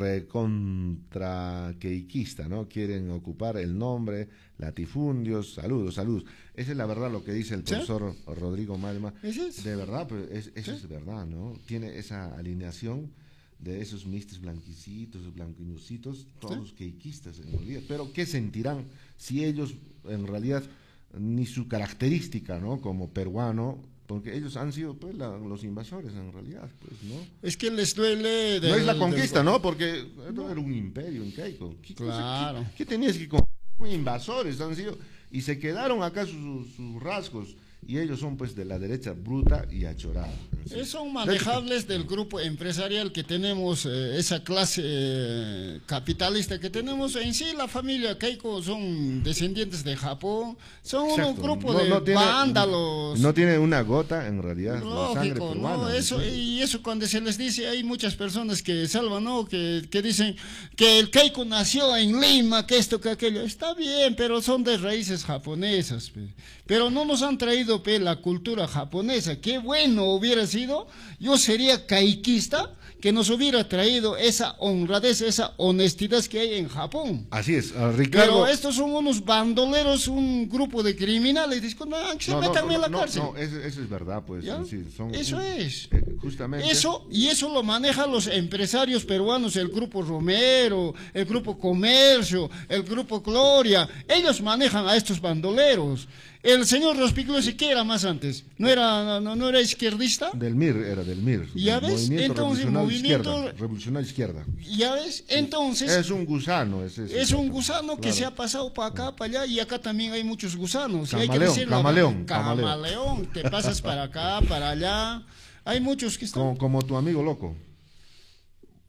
Recontra queiquista, ¿no? Quieren ocupar el nombre, latifundios, saludos, saludos. Esa es la verdad lo que dice el profesor ¿sí? Rodrigo Malma. ¿Eso es? De verdad, pero es, eso ¿sí? es verdad, ¿no? Tiene esa alineación de esos mistes blanquicitos, blanquiñositos, todos ¿sí? queiquistas en realidad. Pero ¿qué sentirán si ellos en realidad ni su característica, ¿no? Como peruano, porque ellos han sido pues la, los invasores en realidad, pues, ¿no? Es que les duele... Del, no es la conquista, del... ¿no? Porque no. Era un imperio en Keiko. ¿Qué, claro. ¿qué, qué tenías que con invasores han sido? Y se quedaron acá sus, sus rasgos. Y ellos son pues de la derecha bruta y achorada. ¿Sí? Son manejables del grupo empresarial que tenemos, eh, esa clase eh, capitalista que tenemos. En sí la familia Keiko son descendientes de Japón, son Exacto. un grupo no, de no tiene, vándalos. No tiene una gota en realidad. Lógico, sangre peruana, ¿no? Eso, y eso cuando se les dice, hay muchas personas que salvan, ¿no? Que, que dicen que el Keiko nació en Lima, que esto, que aquello. Está bien, pero son de raíces japonesas. Pero no nos han traído la cultura japonesa. Qué bueno hubiera sido, yo sería caiquista, que nos hubiera traído esa honradez, esa honestidad que hay en Japón. Así es, uh, Ricardo. Pero estos son unos bandoleros, un grupo de criminales, disculpen, que se no, metan no, no, en la no, cárcel. No, eso, eso es verdad, pues. Sí, son, eso un, es. Eh, justamente. Eso, y eso lo manejan los empresarios peruanos, el grupo Romero, el grupo Comercio, el grupo Gloria. Ellos manejan a estos bandoleros. El señor Rospiglo sí que era más antes, no era, no, no era izquierdista. Del M I R, era del M I R. ¿Ya ves? Movimiento Entonces, Revolucionario movimiento Izquierda, Revolucionario Izquierda. ¿Ya ves? Entonces. Es un gusano. Es, es, es un gusano claro. que se ha pasado para acá, para allá, y acá también hay muchos gusanos. Camaleón, hay que decirlo, camaleón, camaleón. Camaleón. Te pasas para acá, para allá. Hay muchos que están. Como, como tu amigo loco.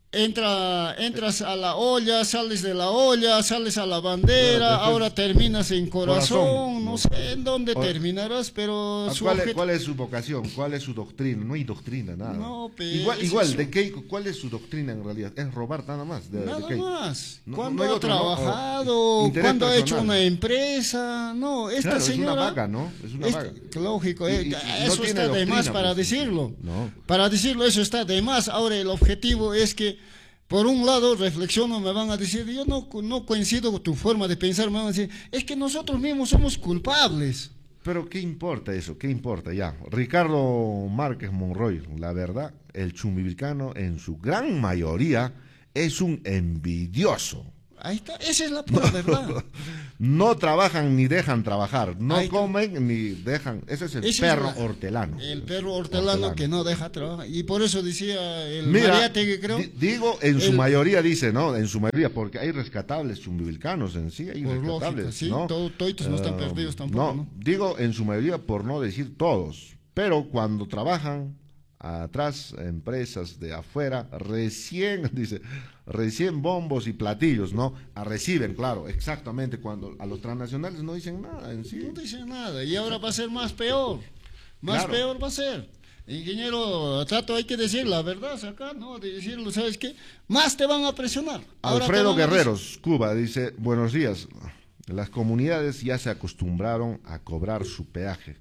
Entra, entras a la olla, sales de la olla, sales a la bandera, Claro, ahora terminas en corazón, corazón. no sé en dónde O- terminarás, pero su ¿Cuál, es, objeto- cuál es su vocación? ¿Cuál es su doctrina? No hay doctrina, nada. No, pero igual, es igual eso. ¿de qué, ¿cuál es su doctrina en realidad? Es robar nada más. De, Nada de Keiko. más. No- ¿Cuándo no hay ha otro, ¿no? O trabajado? interés ¿Cuándo ha hecho personal. una empresa? No, esta Claro, señora... es una vaga, ¿no? Es una es- vaga. Lógico, Y- eh, y- y no eso tiene está de doctrina, más para pues. decirlo. No. Para decirlo, eso está de más. Ahora el objetivo es que, por un lado, reflexiono, me van a decir, yo no, no coincido con tu forma de pensar, me van a decir, es que nosotros mismos somos culpables. Pero ¿qué importa eso? ¿Qué importa? Ya, Ricardo Márquez Monroy, la verdad, el chumbivilcano en su gran mayoría es un envidioso. Ahí está, esa es la pura verdad. No trabajan ni dejan trabajar, no Ahí está. comen ni dejan. Ese es el Esa es perro la- hortelano. El perro hortelano, que no deja trabajar. Y por eso decía el Mira, Mariátegui, creo. di- digo en su el- mayoría, dice, ¿no? En su mayoría, porque hay rescatables chumbivilcanos en sí, hay Por rescatables, lógica, sí, ¿no? todo- toditos no están Eh, perdidos tampoco, ¿no? Digo en su mayoría por no decir todos, pero cuando trabajan atrás, empresas de afuera, recién, dice, recién bombos y platillos, ¿no? A reciben, claro, exactamente, cuando a los transnacionales no dicen nada en sí. No dicen nada. Y ahora va a ser más peor. Más Claro. peor va a ser. Ingeniero, trato hay que decir la verdad acá, ¿no? De decirlo, ¿sabes qué? Más te van a presionar. Ahora te Alfredo van a decir- Guerreros, Cuba, dice, buenos días. Las comunidades ya se acostumbraron a cobrar su peaje.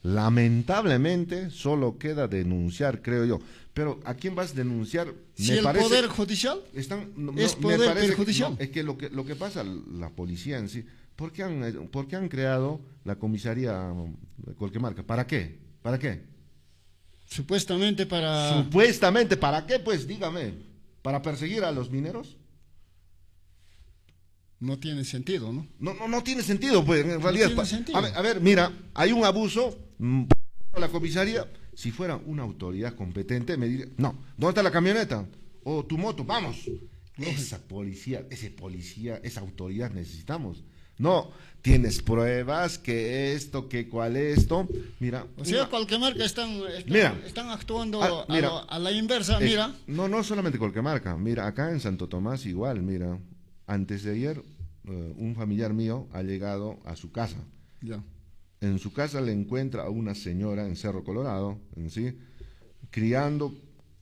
Lamentablemente solo queda denunciar, creo yo. Pero ¿a quién vas a denunciar? Si Me el parece- Poder Judicial están, no, es no, me poder parece que- perjudicial. no, es que lo que lo que pasa, la policía en sí, ¿por qué han, eh, por qué han creado la comisaría de Colquemarca? ¿Para qué? ¿Para qué? Supuestamente para... Supuestamente, ¿para qué? Pues dígame, ¿para perseguir a los mineros? No tiene sentido, ¿no? No, no, no tiene sentido, pues, en realidad. tiene pa- sentido. A ver, a ver, mira, hay un abuso, mm, la comisaría, si fuera una autoridad competente, me diría, no, ¿dónde está la camioneta? O tu moto, vamos. Esa policía, ese policía, esa autoridad necesitamos. No, tienes pruebas, que esto, que cuál esto. Mira, O sea, una- cualquier marca están, están, Mira. están actuando Ah, a, mira. lo- a la inversa, Eh, mira. no, no solamente Colquemarca, mira, acá en Santo Tomás igual, mira, antes de ayer eh, un familiar mío ha llegado a su casa. Ya. En su casa le encuentra a una señora en Cerro Colorado, en sí, criando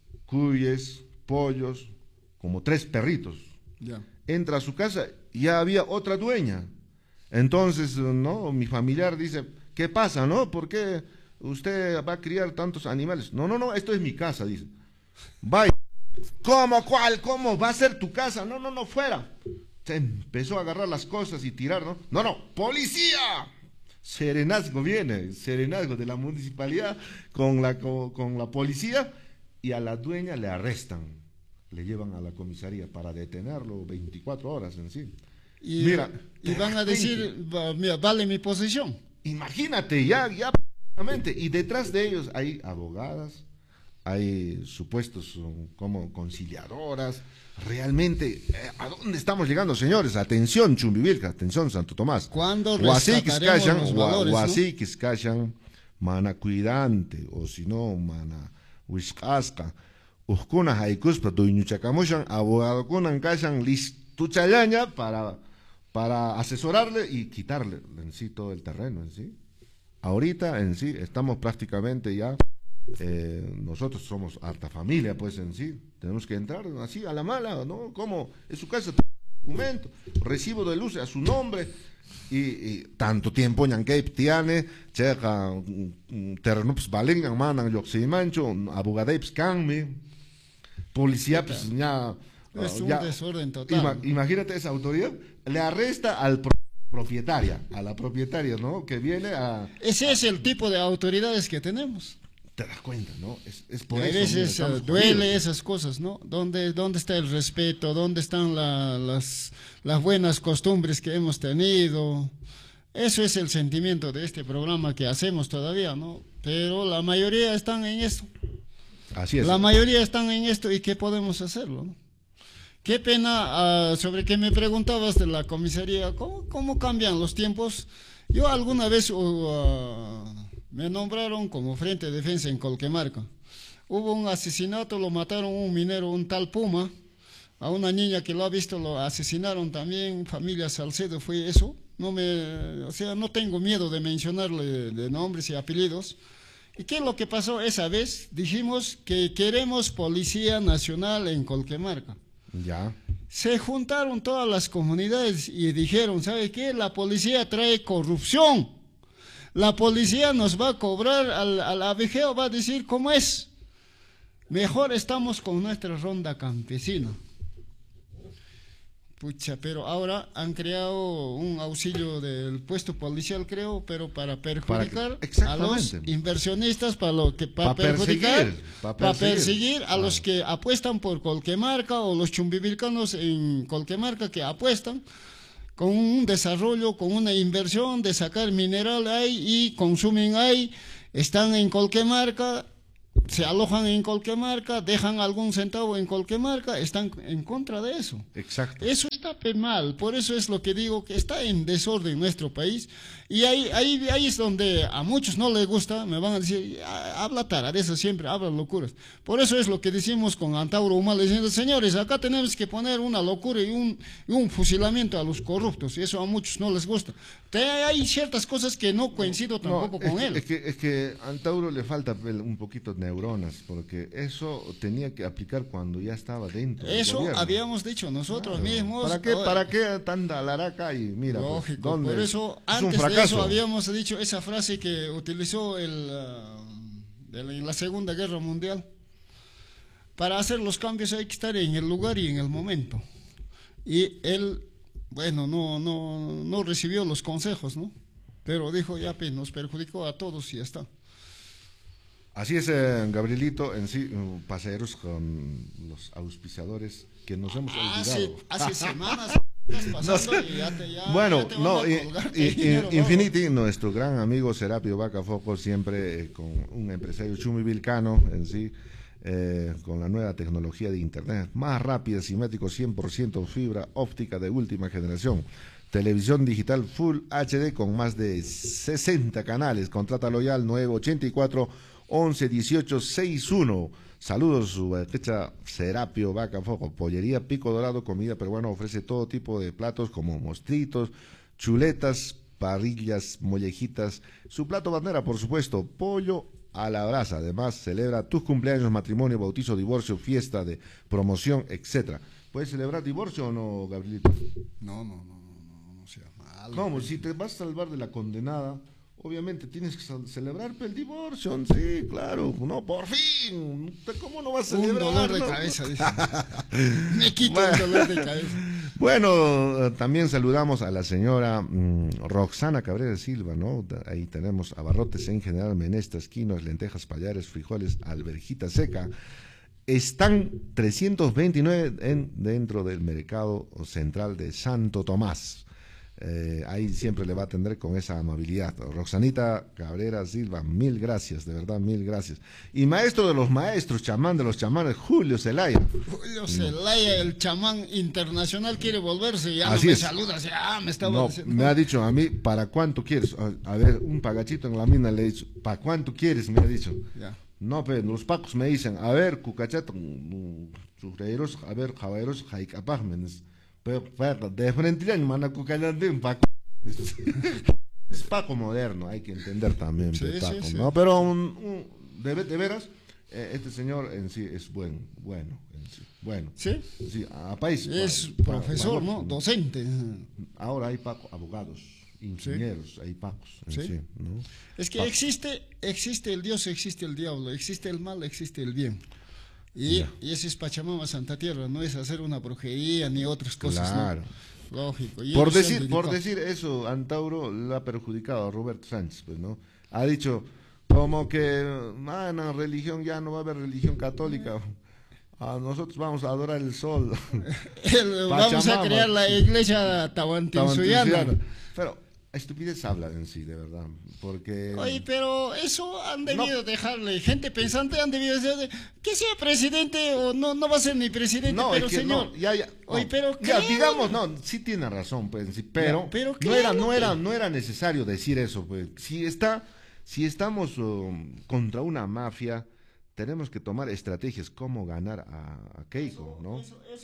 cuyes, pollos, como tres perritos. Ya. Entra a su casa y ya había otra dueña. Entonces, no, mi familiar dice, ¿qué pasa, no? ¿Por qué usted va a criar tantos animales? No, no, no, esto es mi casa, dice. Vaya. ¿Cómo, cuál, cómo? ¿Va a ser tu casa? No, no, no, fuera. Se empezó a agarrar las cosas y tirar, ¿no? No, no, ¡policía! Serenazgo viene, serenazgo de la municipalidad con la, con, con la policía y a la dueña le arrestan. Le llevan a la comisaría para detenerlo veinticuatro horas en sí. Y, Mira, y van a decir, va- mira, vale mi posición. imagínate, ya, ya, prácticamente. Y detrás de ellos hay abogadas, hay supuestos um, como conciliadoras. Realmente, eh, ¿a dónde estamos llegando, señores? Atención, Chumbivilca, atención, Santo Tomás. ¿Cuándo Huasiquis rescataremos callan, los hua- valores, no? huasiquis callan, mana cuidante, o si no, mana wishkasca. Uskuna haikuspa duiñuchacamushan, abogado kunan callan listuchayaña para, para asesorarle y quitarle en sí todo el terreno en sí. Ahorita en sí estamos prácticamente ya, eh, nosotros somos harta familia pues en sí, tenemos que entrar así a la mala, ¿no? Como en su casa, documento, recibo de luz a su nombre, y, y tanto tiempo ñanque tiane, checa terrenos valengan manan yoximancho, abogadeips canme, policía pues ya, Es uh, un ya- desorden total. ima- imagínate esa autoridad, le arresta al pro- propietaria, a la propietaria, ¿no? Que viene a, Ese es el tipo de autoridades que tenemos. te das cuenta, ¿no? Es, es Y por a eso. veces mira, eh, estamos duele jodidos. esas cosas, ¿no? ¿Dónde, dónde está el respeto? ¿Dónde están la- las, las buenas costumbres que hemos tenido? Eso es el sentimiento de este programa que hacemos todavía, ¿no? Pero la mayoría están en esto. Así es. La mayoría están en esto y ¿qué podemos hacerlo? ¿no? Qué pena, ah, sobre que me preguntabas de la comisaría, ¿cómo, cómo cambian los tiempos? Yo alguna vez uh, ah, me nombraron como Frente de Defensa en Colquemarca. Hubo un asesinato, lo mataron un minero, un tal Puma, A una niña que lo ha visto, lo asesinaron también, familia Salcedo, fue eso. No me, o sea, no tengo miedo de mencionarle de nombres y apellidos. ¿Y qué es lo que pasó esa vez? Dijimos que queremos Policía Nacional en Colquemarca. Ya. Se juntaron todas las comunidades y dijeron, ¿sabe qué? La policía trae corrupción. La policía nos va a cobrar, al, al abejeo va a decir cómo es. Mejor estamos con nuestra ronda campesina. Pucha, pero ahora han creado un auxilio del puesto policial, creo, pero para perjudicar para que, a los inversionistas, para lo que para pa perjudicar, perseguir, para perseguir, pa perseguir a ah. los que apuestan por Colquemarca o los chumbivilcanos en Colquemarca que apuestan con un desarrollo, con una inversión de sacar mineral ahí y consumen ahí, están en Colquemarca, se alojan en Colquemarca, dejan algún centavo en Colquemarca, están en contra de eso. Exacto. Eso está mal, por eso es lo que digo, que está en desorden nuestro país, y ahí, ahí, ahí es donde a muchos no les gusta, me van a decir, habla taradeza siempre, habla locuras. Por eso es lo que decimos con Antauro Humala, diciendo, señores, acá tenemos que poner una locura y un, y un fusilamiento a los corruptos, y eso a muchos no les gusta. Te, hay ciertas cosas que no coincido tampoco no, con es él. Que, es, que, es que a Antauro le falta un poquito de neuronas, porque eso tenía que aplicar cuando ya estaba dentro. Eso habíamos dicho nosotros claro. mismos. ¿Para qué, ¿Para qué tanta laraca? Y mira, lógico, pues, ¿dónde? Por eso, antes de eso habíamos dicho esa frase que utilizó el, uh, de la, en la Segunda Guerra Mundial. Para hacer los cambios hay que estar en el lugar y en el momento. Y él, bueno, no, no, no recibió los consejos, ¿no? Pero dijo, ya, pues, nos perjudicó a todos y ya está. Así es, eh, Gabrielito, en sí, uh, paseros con los auspiciadores que nos hemos olvidado. Hace, hace semanas pasando no sé. y ya te, ya, bueno, ya te no, y, y, dinero, Infinity, ¿no? Nuestro gran amigo Serapio Vaca Foco, siempre eh, con un empresario chumivilcano en sí, eh, con la nueva tecnología de internet, más rápida, simétrico, cien por ciento fibra óptica de última generación. Televisión digital Full H D con más de sesenta canales. Contrátalo ya al nueve ochenta y cuatro once dieciocho sesenta y uno. Saludos, su fecha Serapio Vaca Foco. Pollería Pico Dorado, comida peruana, ofrece todo tipo de platos como mostritos, chuletas, parrillas, mollejitas. Su plato bandera, por supuesto, pollo a la brasa. Además, celebra tus cumpleaños, matrimonio, bautizo, divorcio, fiesta de promoción, etcétera. ¿Puedes celebrar divorcio o no, Gabrielito? No, no, no, no, no sea malo. ¿Cómo? Si te vas a salvar de la condenada, obviamente tienes que celebrar el divorcio, sí, claro, no, por fin, ¿cómo no vas a celebrar? Un dolor de no? cabeza, dice. Me quito bueno, el dolor de cabeza. Bueno, también saludamos a la señora mmm, Roxana Cabrera Silva, ¿no? Ahí tenemos abarrotes en general, menestras, quinos, lentejas, payares, frijoles, alverjita seca. Están trescientos veintinueve en, dentro del mercado central de Santo Tomás. Eh, ahí siempre le va a atender con esa amabilidad. Roxanita Cabrera Silva, mil gracias, de verdad, mil gracias. Y maestro de los maestros, chamán de los chamanes, Julio Zelaya. Julio Zelaya, el chamán internacional, quiere volverse, ya Así no me es. saluda, ah, me estaba no, diciendo. Me ha dicho a mí, ¿para cuánto quieres? A, a ver, un pagachito en la mina le he dicho, ¿para cuánto quieres? Me ha dicho. Ya. No, pero los pacos me dicen, a ver, cucachato, churreiros, a ver, jabaeros, jaicapagmenes. Pero, pero, de frente ya, hermano, cucachate, un paco. Es paco moderno, hay que entender también, sí, de paco, sí, sí. ¿no? Pero, un, un, de, de veras, eh, este señor en sí es buen, bueno, en sí, bueno. ¿Sí? Sí, a país. Es para, profesor, para, ¿no? Docente. Ahora hay paco, abogados. Ingenieros, sí. Hay pacos. ¿Sí? Sí, ¿no? Es que Paco. existe, existe el Dios, existe el diablo, existe el mal, existe el bien. Y, y ese es Pachamama Santa Tierra, no es hacer una brujería ni otras cosas. Claro. ¿No? Lógico. Y Por decir, por decir eso, Antauro le ha perjudicado a Roberto Sánchez, pues, ¿no? Ha dicho como que, ah, no, religión, ya no va a haber religión católica. Ah, nosotros vamos a adorar el sol. el, vamos a crear la iglesia tahuantinsuyana. Pero estupidez habla en sí, de verdad, porque... Oye, pero eso han debido no. dejarle, gente pensante han debido decir que sea presidente o no, no va a ser ni presidente, no, pero es que señor... No, ya, ya, Oye, no, pero... Ya, digamos, no, sí tiene razón, pues, sí, pero, no, pero no, era, no, era, no era necesario decir eso, pues, si, está, si estamos um, contra una mafia, tenemos que tomar estrategias, cómo ganar a, a Keiko, eso, ¿no? Eso, eso era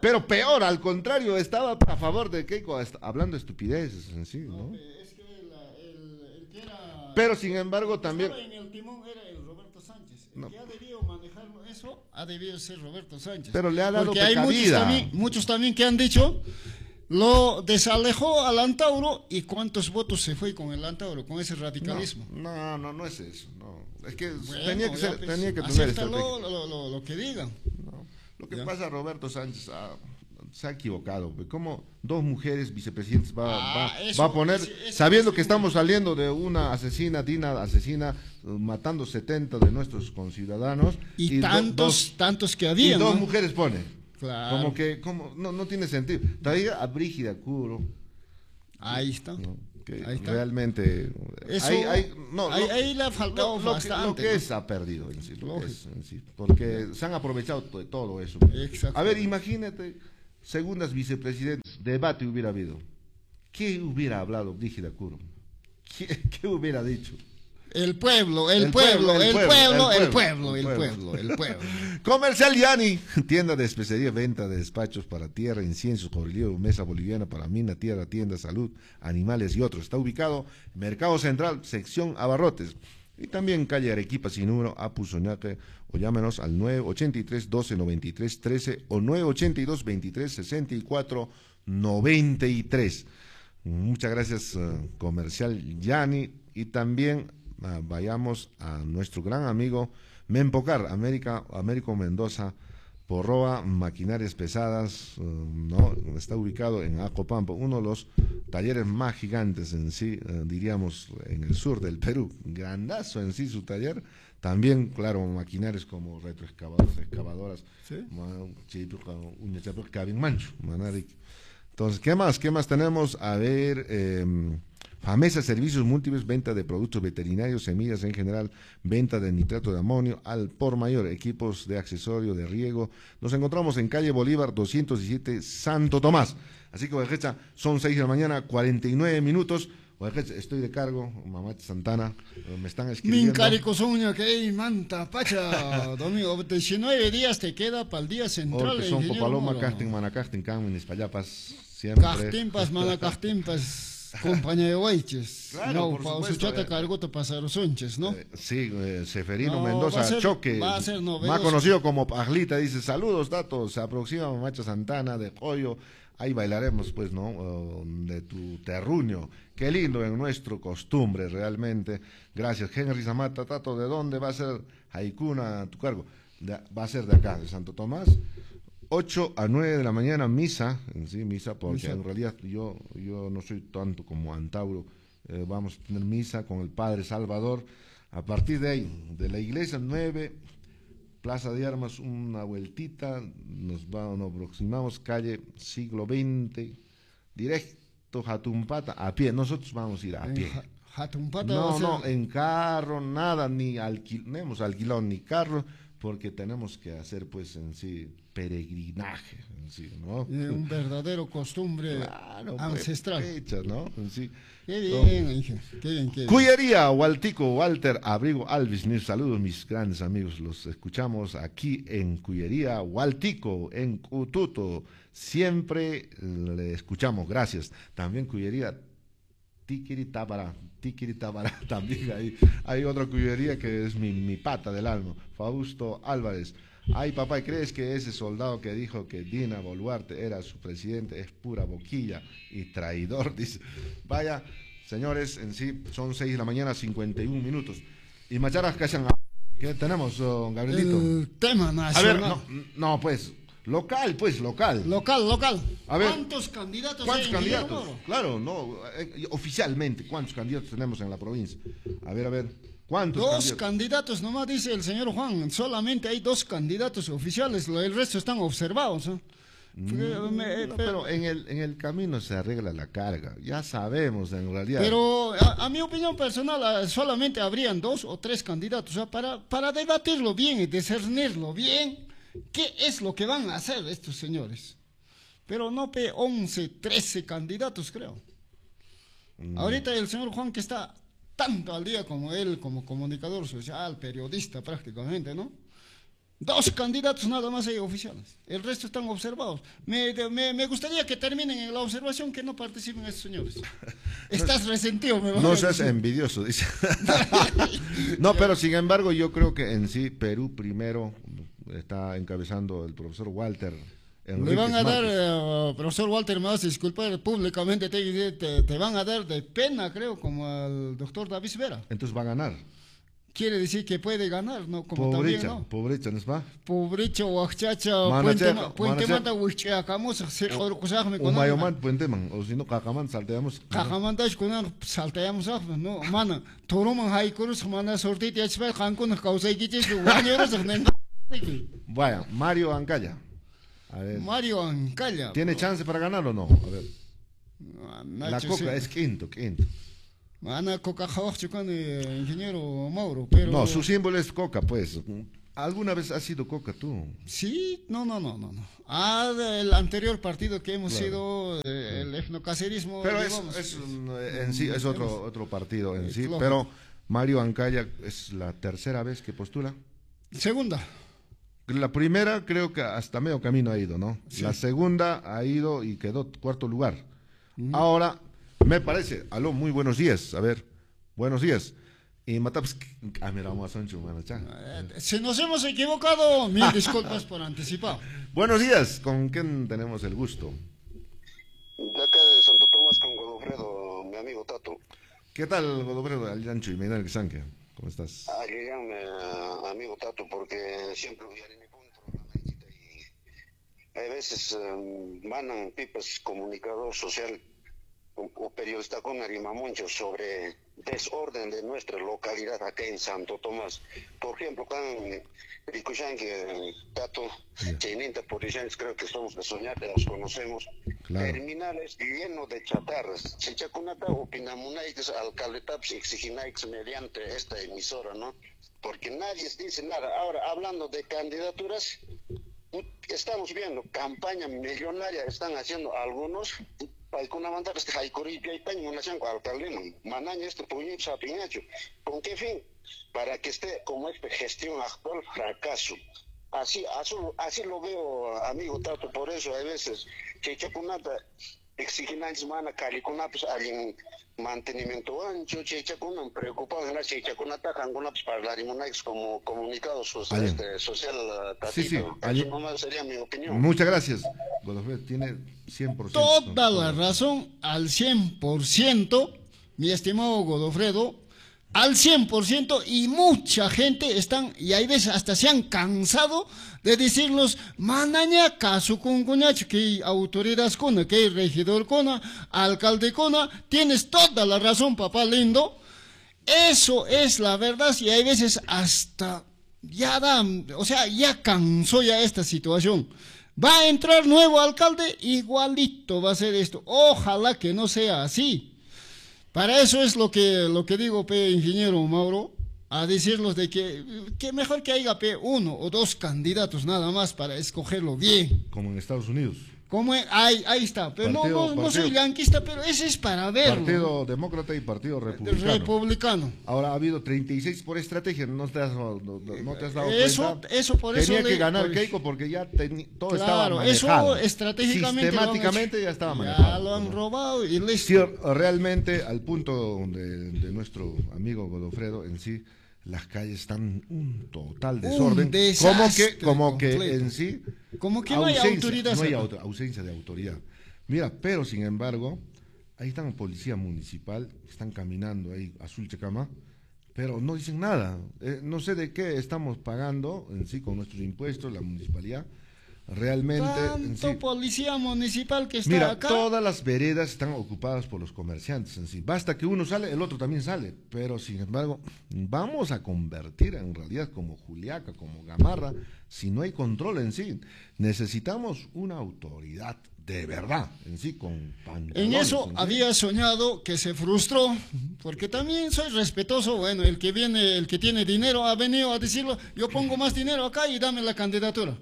Pero peor, al contrario, estaba a favor de Keiko, hasta- hablando estupideces en sí, ¿no? No, es que la- el, el que era... Pero sin embargo el que también... estaba en el timón era el Roberto Sánchez. El No. que ha debido manejarlo eso ha debido ser Roberto Sánchez. Pero le ha dado Porque hay muchos pecavida. también, muchos también que han dicho, lo desalejó al Antauro y cuántos votos se fue con el Antauro, con ese radicalismo. No, no, no es eso, no. Es que Bueno, tenía que, ya, ser, pues, tenía que tener acéptalo, estrategia. lo, lo, lo que digan. No. Lo que Ya. pasa, Roberto Sánchez ah, se ha equivocado. Pues, ¿cómo dos mujeres vicepresidentes va, Ah, va, eso, va a poner, ese- ese- sabiendo ese- que estamos saliendo de una asesina, Dina asesina, eh, matando setenta de nuestros conciudadanos? Y, do- tantos, dos, tantos que y había, dos ¿no? mujeres pone. Claro. Como que, como, no, no tiene sentido. Todavía a Brígida Curo, Ahí está. ¿no? Que Ahí está. realmente Eso, hay- hay- no, ahí, lo- ahí le ha faltado lo, lo que, bastante. lo que ¿no? es ha perdido en sí, lo que Lógico. es en sí, porque se han aprovechado de todo eso. Exacto. A ver, imagínate, segundas vicepresidentes, debate hubiera habido. ¿Qué hubiera hablado Brígida Curo? ¿Qué, qué hubiera dicho? El pueblo, el, El pueblo, pueblo, el el pueblo, pueblo, el el pueblo, el pueblo, pueblo, el pueblo. Comercial Yani, tienda de especialidad, venta de despachos para tierra, inciensos, correlio, mesa boliviana para mina, tierra, tienda, salud, animales y otros. Está ubicado en Mercado Central, sección Abarrotes. Y también calle Arequipa sin número, Apu Soñaque, o llámenos al nueve ochenta y tres, doce, noventa y tres, trece o nueve ochenta y dos, veintitrés, sesenta y cuatro, noventa y tres. Muchas gracias, uh, Comercial Yani. Y también uh, vayamos a nuestro gran amigo Mempocar, América, Américo Mendoza, Porroa, Maquinarias Pesadas, uh, ¿no? Está ubicado en Acopampo, uno de los talleres más gigantes en sí, uh, diríamos, en el sur del Perú. Grandazo en sí su taller. También, claro, maquinarias como retroexcavadoras, excavadoras, ¿Sí? mancho, manaric. Entonces, ¿qué más? ¿Qué más tenemos? A ver, eh, Famesa Servicios Múltiples, venta de productos veterinarios, semillas en general, venta de nitrato de amonio, al por mayor, equipos de accesorio, de riego. Nos encontramos en calle Bolívar doscientos diecisiete, Santo Tomás. Así que, Ovejecha, son seis de la mañana, cuarenta y nueve minutos. Ovejecha, estoy de cargo, mamá Santana, me están escribiendo. Mincarico soña que hay manta, pacha, domingo, diecinueve días te queda para el día central. Porque son ingeniero Popaloma, Moro. Casting, Manacasting, Camin, Espallapas, siempre. Cajtimpas, manacajtimpas, compañía de huayches. Claro, No, por pa supuesto, usuchata eh. cargota pasar sonches, ¿no? Eh, sí, eh, Seferino No, Mendoza va a ser- Choque, va a ser novedoso. más conocido como Paglita, dice, saludos, datos, se aproxima Macho Santana de Joyo, ahí bailaremos, pues, ¿no? Uh, de tu terruño, qué lindo en nuestro costumbre, realmente, gracias. Henry Zamata, Tato, ¿de dónde va a ser Haikuna tu cargo? De- va a ser de acá, de Santo Tomás, ocho a nueve de la mañana, misa, sí, misa, porque Misa. en realidad yo, yo no soy tanto como Antauro, eh, vamos a tener misa con el Padre Salvador, a partir de ahí, de la iglesia nueve, Plaza de Armas, una vueltita, nos, va, nos aproximamos, calle siglo veinte, directo Jatumpata, a pie, nosotros vamos a ir a En pie. Ja- Jatumpata va No, a ser- no, en carro, nada, ni alquil, no hemos alquilado ni carro, porque tenemos que hacer, pues, en sí, peregrinaje, en sí, ¿no? eh, un verdadero costumbre Claro, pues, ancestral. fechas, ¿no? En sí. Qué bien, hija, qué bien, qué bien. Cuyería, Waltico, Walter, Abrigo, Alvis, mis saludos, mis grandes amigos, los escuchamos aquí en Cuyería, Waltico, en Cututo, siempre le escuchamos, gracias. También Cuyería, Tiquiritábara, Tiquiritábara, también hay, hay otra cuyería que es mi, mi pata del alma, Fausto Álvarez. Ay, papá, ¿crees que ese soldado que dijo que Dina Boluarte era su presidente es pura boquilla y traidor? Dice, vaya, señores, en sí son seis de la mañana, cincuenta y un minutos. Y Macharas Cachan, ¿qué tenemos, don Gabrielito? El tema A nacional. ver, no, no, pues, local, pues, local. Local, local. A ver, ¿Cuántos candidatos ¿Cuántos hay en Guillermo candidatos? Moro? Claro, no, eh, oficialmente, ¿cuántos candidatos tenemos en la provincia? A ver, a ver, ¿cuántos Dos candidatos? candidatos nomás, dice el señor Juan. Solamente hay dos candidatos oficiales, lo- el resto están observados. ¿eh? No, Me- no, pero, pero en el, en el camino se arregla la carga, ya sabemos en realidad. pero a, a mi opinión personal, ah, solamente habrían dos o tres candidatos. O sea, para, para debatirlo bien y discernirlo bien, ¿qué es lo que van a hacer estos señores? Pero no pe once, trece candidatos, creo. Mm. Ahorita el señor Juan, que está tanto al día como él, como comunicador social, periodista prácticamente, ¿no? Dos candidatos nada más hay oficiales, el resto están observados. Me, me, me gustaría que terminen en la observación, que no participen estos señores. Estás resentido, me No seas envidioso, dice. No, pero sin embargo yo creo que en sí Perú primero está encabezando el profesor Walter. Le van a dar, uh, profesor Walter, me vas a disculpar públicamente, te, te, te van a dar de pena, creo, como al doctor David Vera. Entonces va a ganar. Quiere decir que puede ganar, ¿no? Como Pobrecha, también, ¿no? pobrecha, ¿no es va? Pobrecha, huachacha, puente, puente mata, huichacamos, se jorcusajme con. O mayoman, puente man, o si no, cacaman, salteamos. Cacaman, dash con salteamos, no, mana, toroman, haikurus, mana, sortite, hachper, hankun, causa y quiches, guañeros, Vaya, Mario Ancaya. A ver. Mario Ancaya. ¿Tiene chance para ganar o no? A ver. La Coca es quinto, quinto. Ana Coca con el ingeniero Mauro, pero... No, su símbolo es Coca, pues. ¿Alguna vez has sido Coca tú? Sí, no, no, no, no. no. Ah, del anterior partido que hemos claro. sido, eh, el etnocacerismo. Pero es, es, en sí, es otro, otro partido en sí. Pero Mario Ancaya es la tercera vez que postula. Segunda. La primera creo que hasta medio camino ha ido, ¿no? Sí. La segunda ha ido y quedó cuarto lugar. Mm. Ahora... Me parece, aló, muy buenos días, a ver, buenos días. Y Mataps, ah, mira, vamos a Sancho, si nos hemos equivocado, mil disculpas por anticipado. Buenos días, ¿con quién tenemos el gusto? De acá de Santo Tomás con Godofredo, mi amigo Tato. ¿Qué tal, Godofredo, Allancho y Meinal Xanque? ¿Cómo estás? Ah, llame amigo Tato, porque siempre voy a mi punto, y hay veces um, mandan pipas comunicador social o, o periodista con Arimamoncho sobre desorden de nuestra localidad acá en Santo Tomás. Por ejemplo, acá en Ricochan, que Tato, Cheinita, por ejemplo, creo que somos de soñar, los conocemos. Claro. Terminales llenos de chatarras. Chichacunata opinamunaites, alcaldetaps exiginaix mediante esta emisora, ¿no? Porque nadie dice nada. Ahora, hablando de candidaturas, estamos viendo campaña millonaria, están haciendo algunos. ¿Con qué fin? Para que esté como esta gestión actual fracaso. Así, así, así lo veo, amigo Tato, por eso a veces que chapunata exigen semana calicunaps alguien mantenimiento ancho, chechacunan preocupado en la chechakunata cangunaps para la rimonais como comunicado social, este, social Tatito. Sí, sí, eso nomás sería mi opinión. Muchas gracias. Godofredo tiene cien por ciento. Toda la razón, al cien por ciento, mi estimado Godofredo, al cien por ciento, y mucha gente están, y hay veces hasta se han cansado de decirnos, manaña, caso con cuñacho, que autoridades con, que regidor con, alcalde con, tienes toda la razón, papá lindo, eso es la verdad, y hay veces hasta, ya da, o sea, ya cansó ya esta situación. Va a entrar nuevo alcalde, igualito va a ser esto, ojalá que no sea así. Para eso es lo que, lo que digo, pe, ingeniero Mauro, a decirlos de que, que mejor que haya pe, uno o dos candidatos nada más para escogerlo bien. Como en Estados Unidos. Como en, ahí, ahí está, pero partido, no, no, no partido, soy yanquista, pero ese es para verlo. Partido Demócrata y Partido Republicano. Republicano. Ahora ha habido treinta y seis por estrategia, no te has, no, no te has dado eso, cuenta. Eso por Tenía eso que le, ganar por... Keiko porque ya ten, todo claro, estaba manejado. Eso estratégicamente sistemáticamente lo ya estaba ya manejado. lo han ¿no? robado y listo. Sí, realmente al punto de, de nuestro amigo Godofredo en sí, las calles están un total desorden, un como que como completo. que en sí como que no hay autoridad, no hay auto, ausencia de autoridad. Mira, pero sin embargo, ahí están la policía municipal, están caminando ahí a Sulchecama, pero no dicen nada. Eh, no sé de qué estamos pagando en sí con nuestros impuestos, la municipalidad. Realmente tanto en sí, policía municipal que está mira, acá. todas las veredas están ocupadas por los comerciantes en sí. Basta que uno sale, el otro también sale. Pero sin embargo, vamos a convertir en realidad como Juliaca, como Gamarra, si no hay control en sí. Necesitamos una autoridad de verdad en sí, con pantalones. En eso en había soñado que se frustró, porque también soy respetuoso. Bueno, el que viene, el que tiene dinero ha venido a decirlo, yo pongo más dinero acá y dame la candidatura.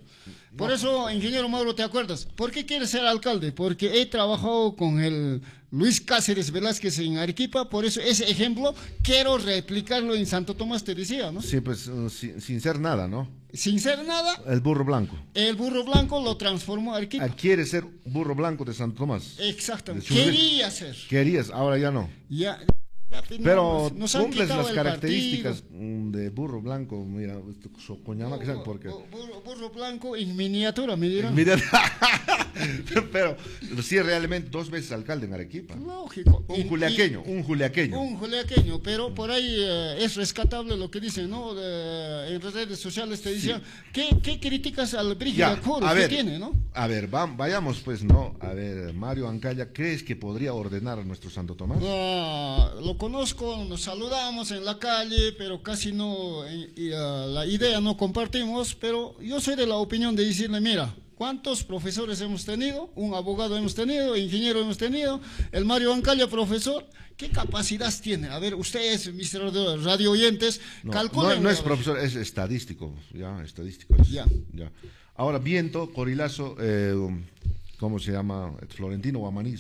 Por eso, ingeniero Mauro, ¿te acuerdas? ¿Por qué quieres ser alcalde? Porque he trabajado con el Luis Cáceres Velázquez en Arequipa, por eso ese ejemplo quiero replicarlo en Santo Tomás, te decía, ¿no? Sí, pues uh, sin, sin ser nada, ¿no? Sin ser nada, El burro blanco. el burro blanco lo transformó a Arequipa. Ah, quiere ser burro blanco de Santo Tomás. Exactamente. De Churri- Quería ser. Querías, ahora ya no. Ya, ya, pues, Pero nos- nos han cumples quitado las el características partido. mm, de burro blanco, mira, esto, Socoñama, que sabe por qué. Bu- Burro, burro blanco en miniatura, me dirán. Mira, pero sí, realmente dos veces alcalde en Arequipa. Lógico. Un Y- juliaqueño, y- un juliaqueño. Un juliaqueño, pero por ahí eh, es rescatable lo que dicen, ¿no? De- en las redes sociales te decían, ¿qué, qué críticas al Brígida Ya, Coro a que ver, tiene, ¿no? a ver, va- vayamos pues, ¿no? A ver, Mario Ancaya, ¿crees que podría ordenar a nuestro Santo Tomás? Ah, lo conozco, nos saludamos en la calle, pero casi no, eh, y, ah, la idea no compartimos, pero yo soy de la opinión de decirle, mira, ¿cuántos profesores hemos tenido? Un abogado hemos tenido, ingeniero hemos tenido, el Mario Ancaya, profesor, ¿qué capacidad tiene? A ver, ustedes, mis radio radio oyentes, No, calculen. no, no es a ver. profesor, es estadístico, ya, estadístico. Es, Ya. ya. Ahora, Viento, Corilazo, eh, ¿cómo se llama? Florentino Guamaní.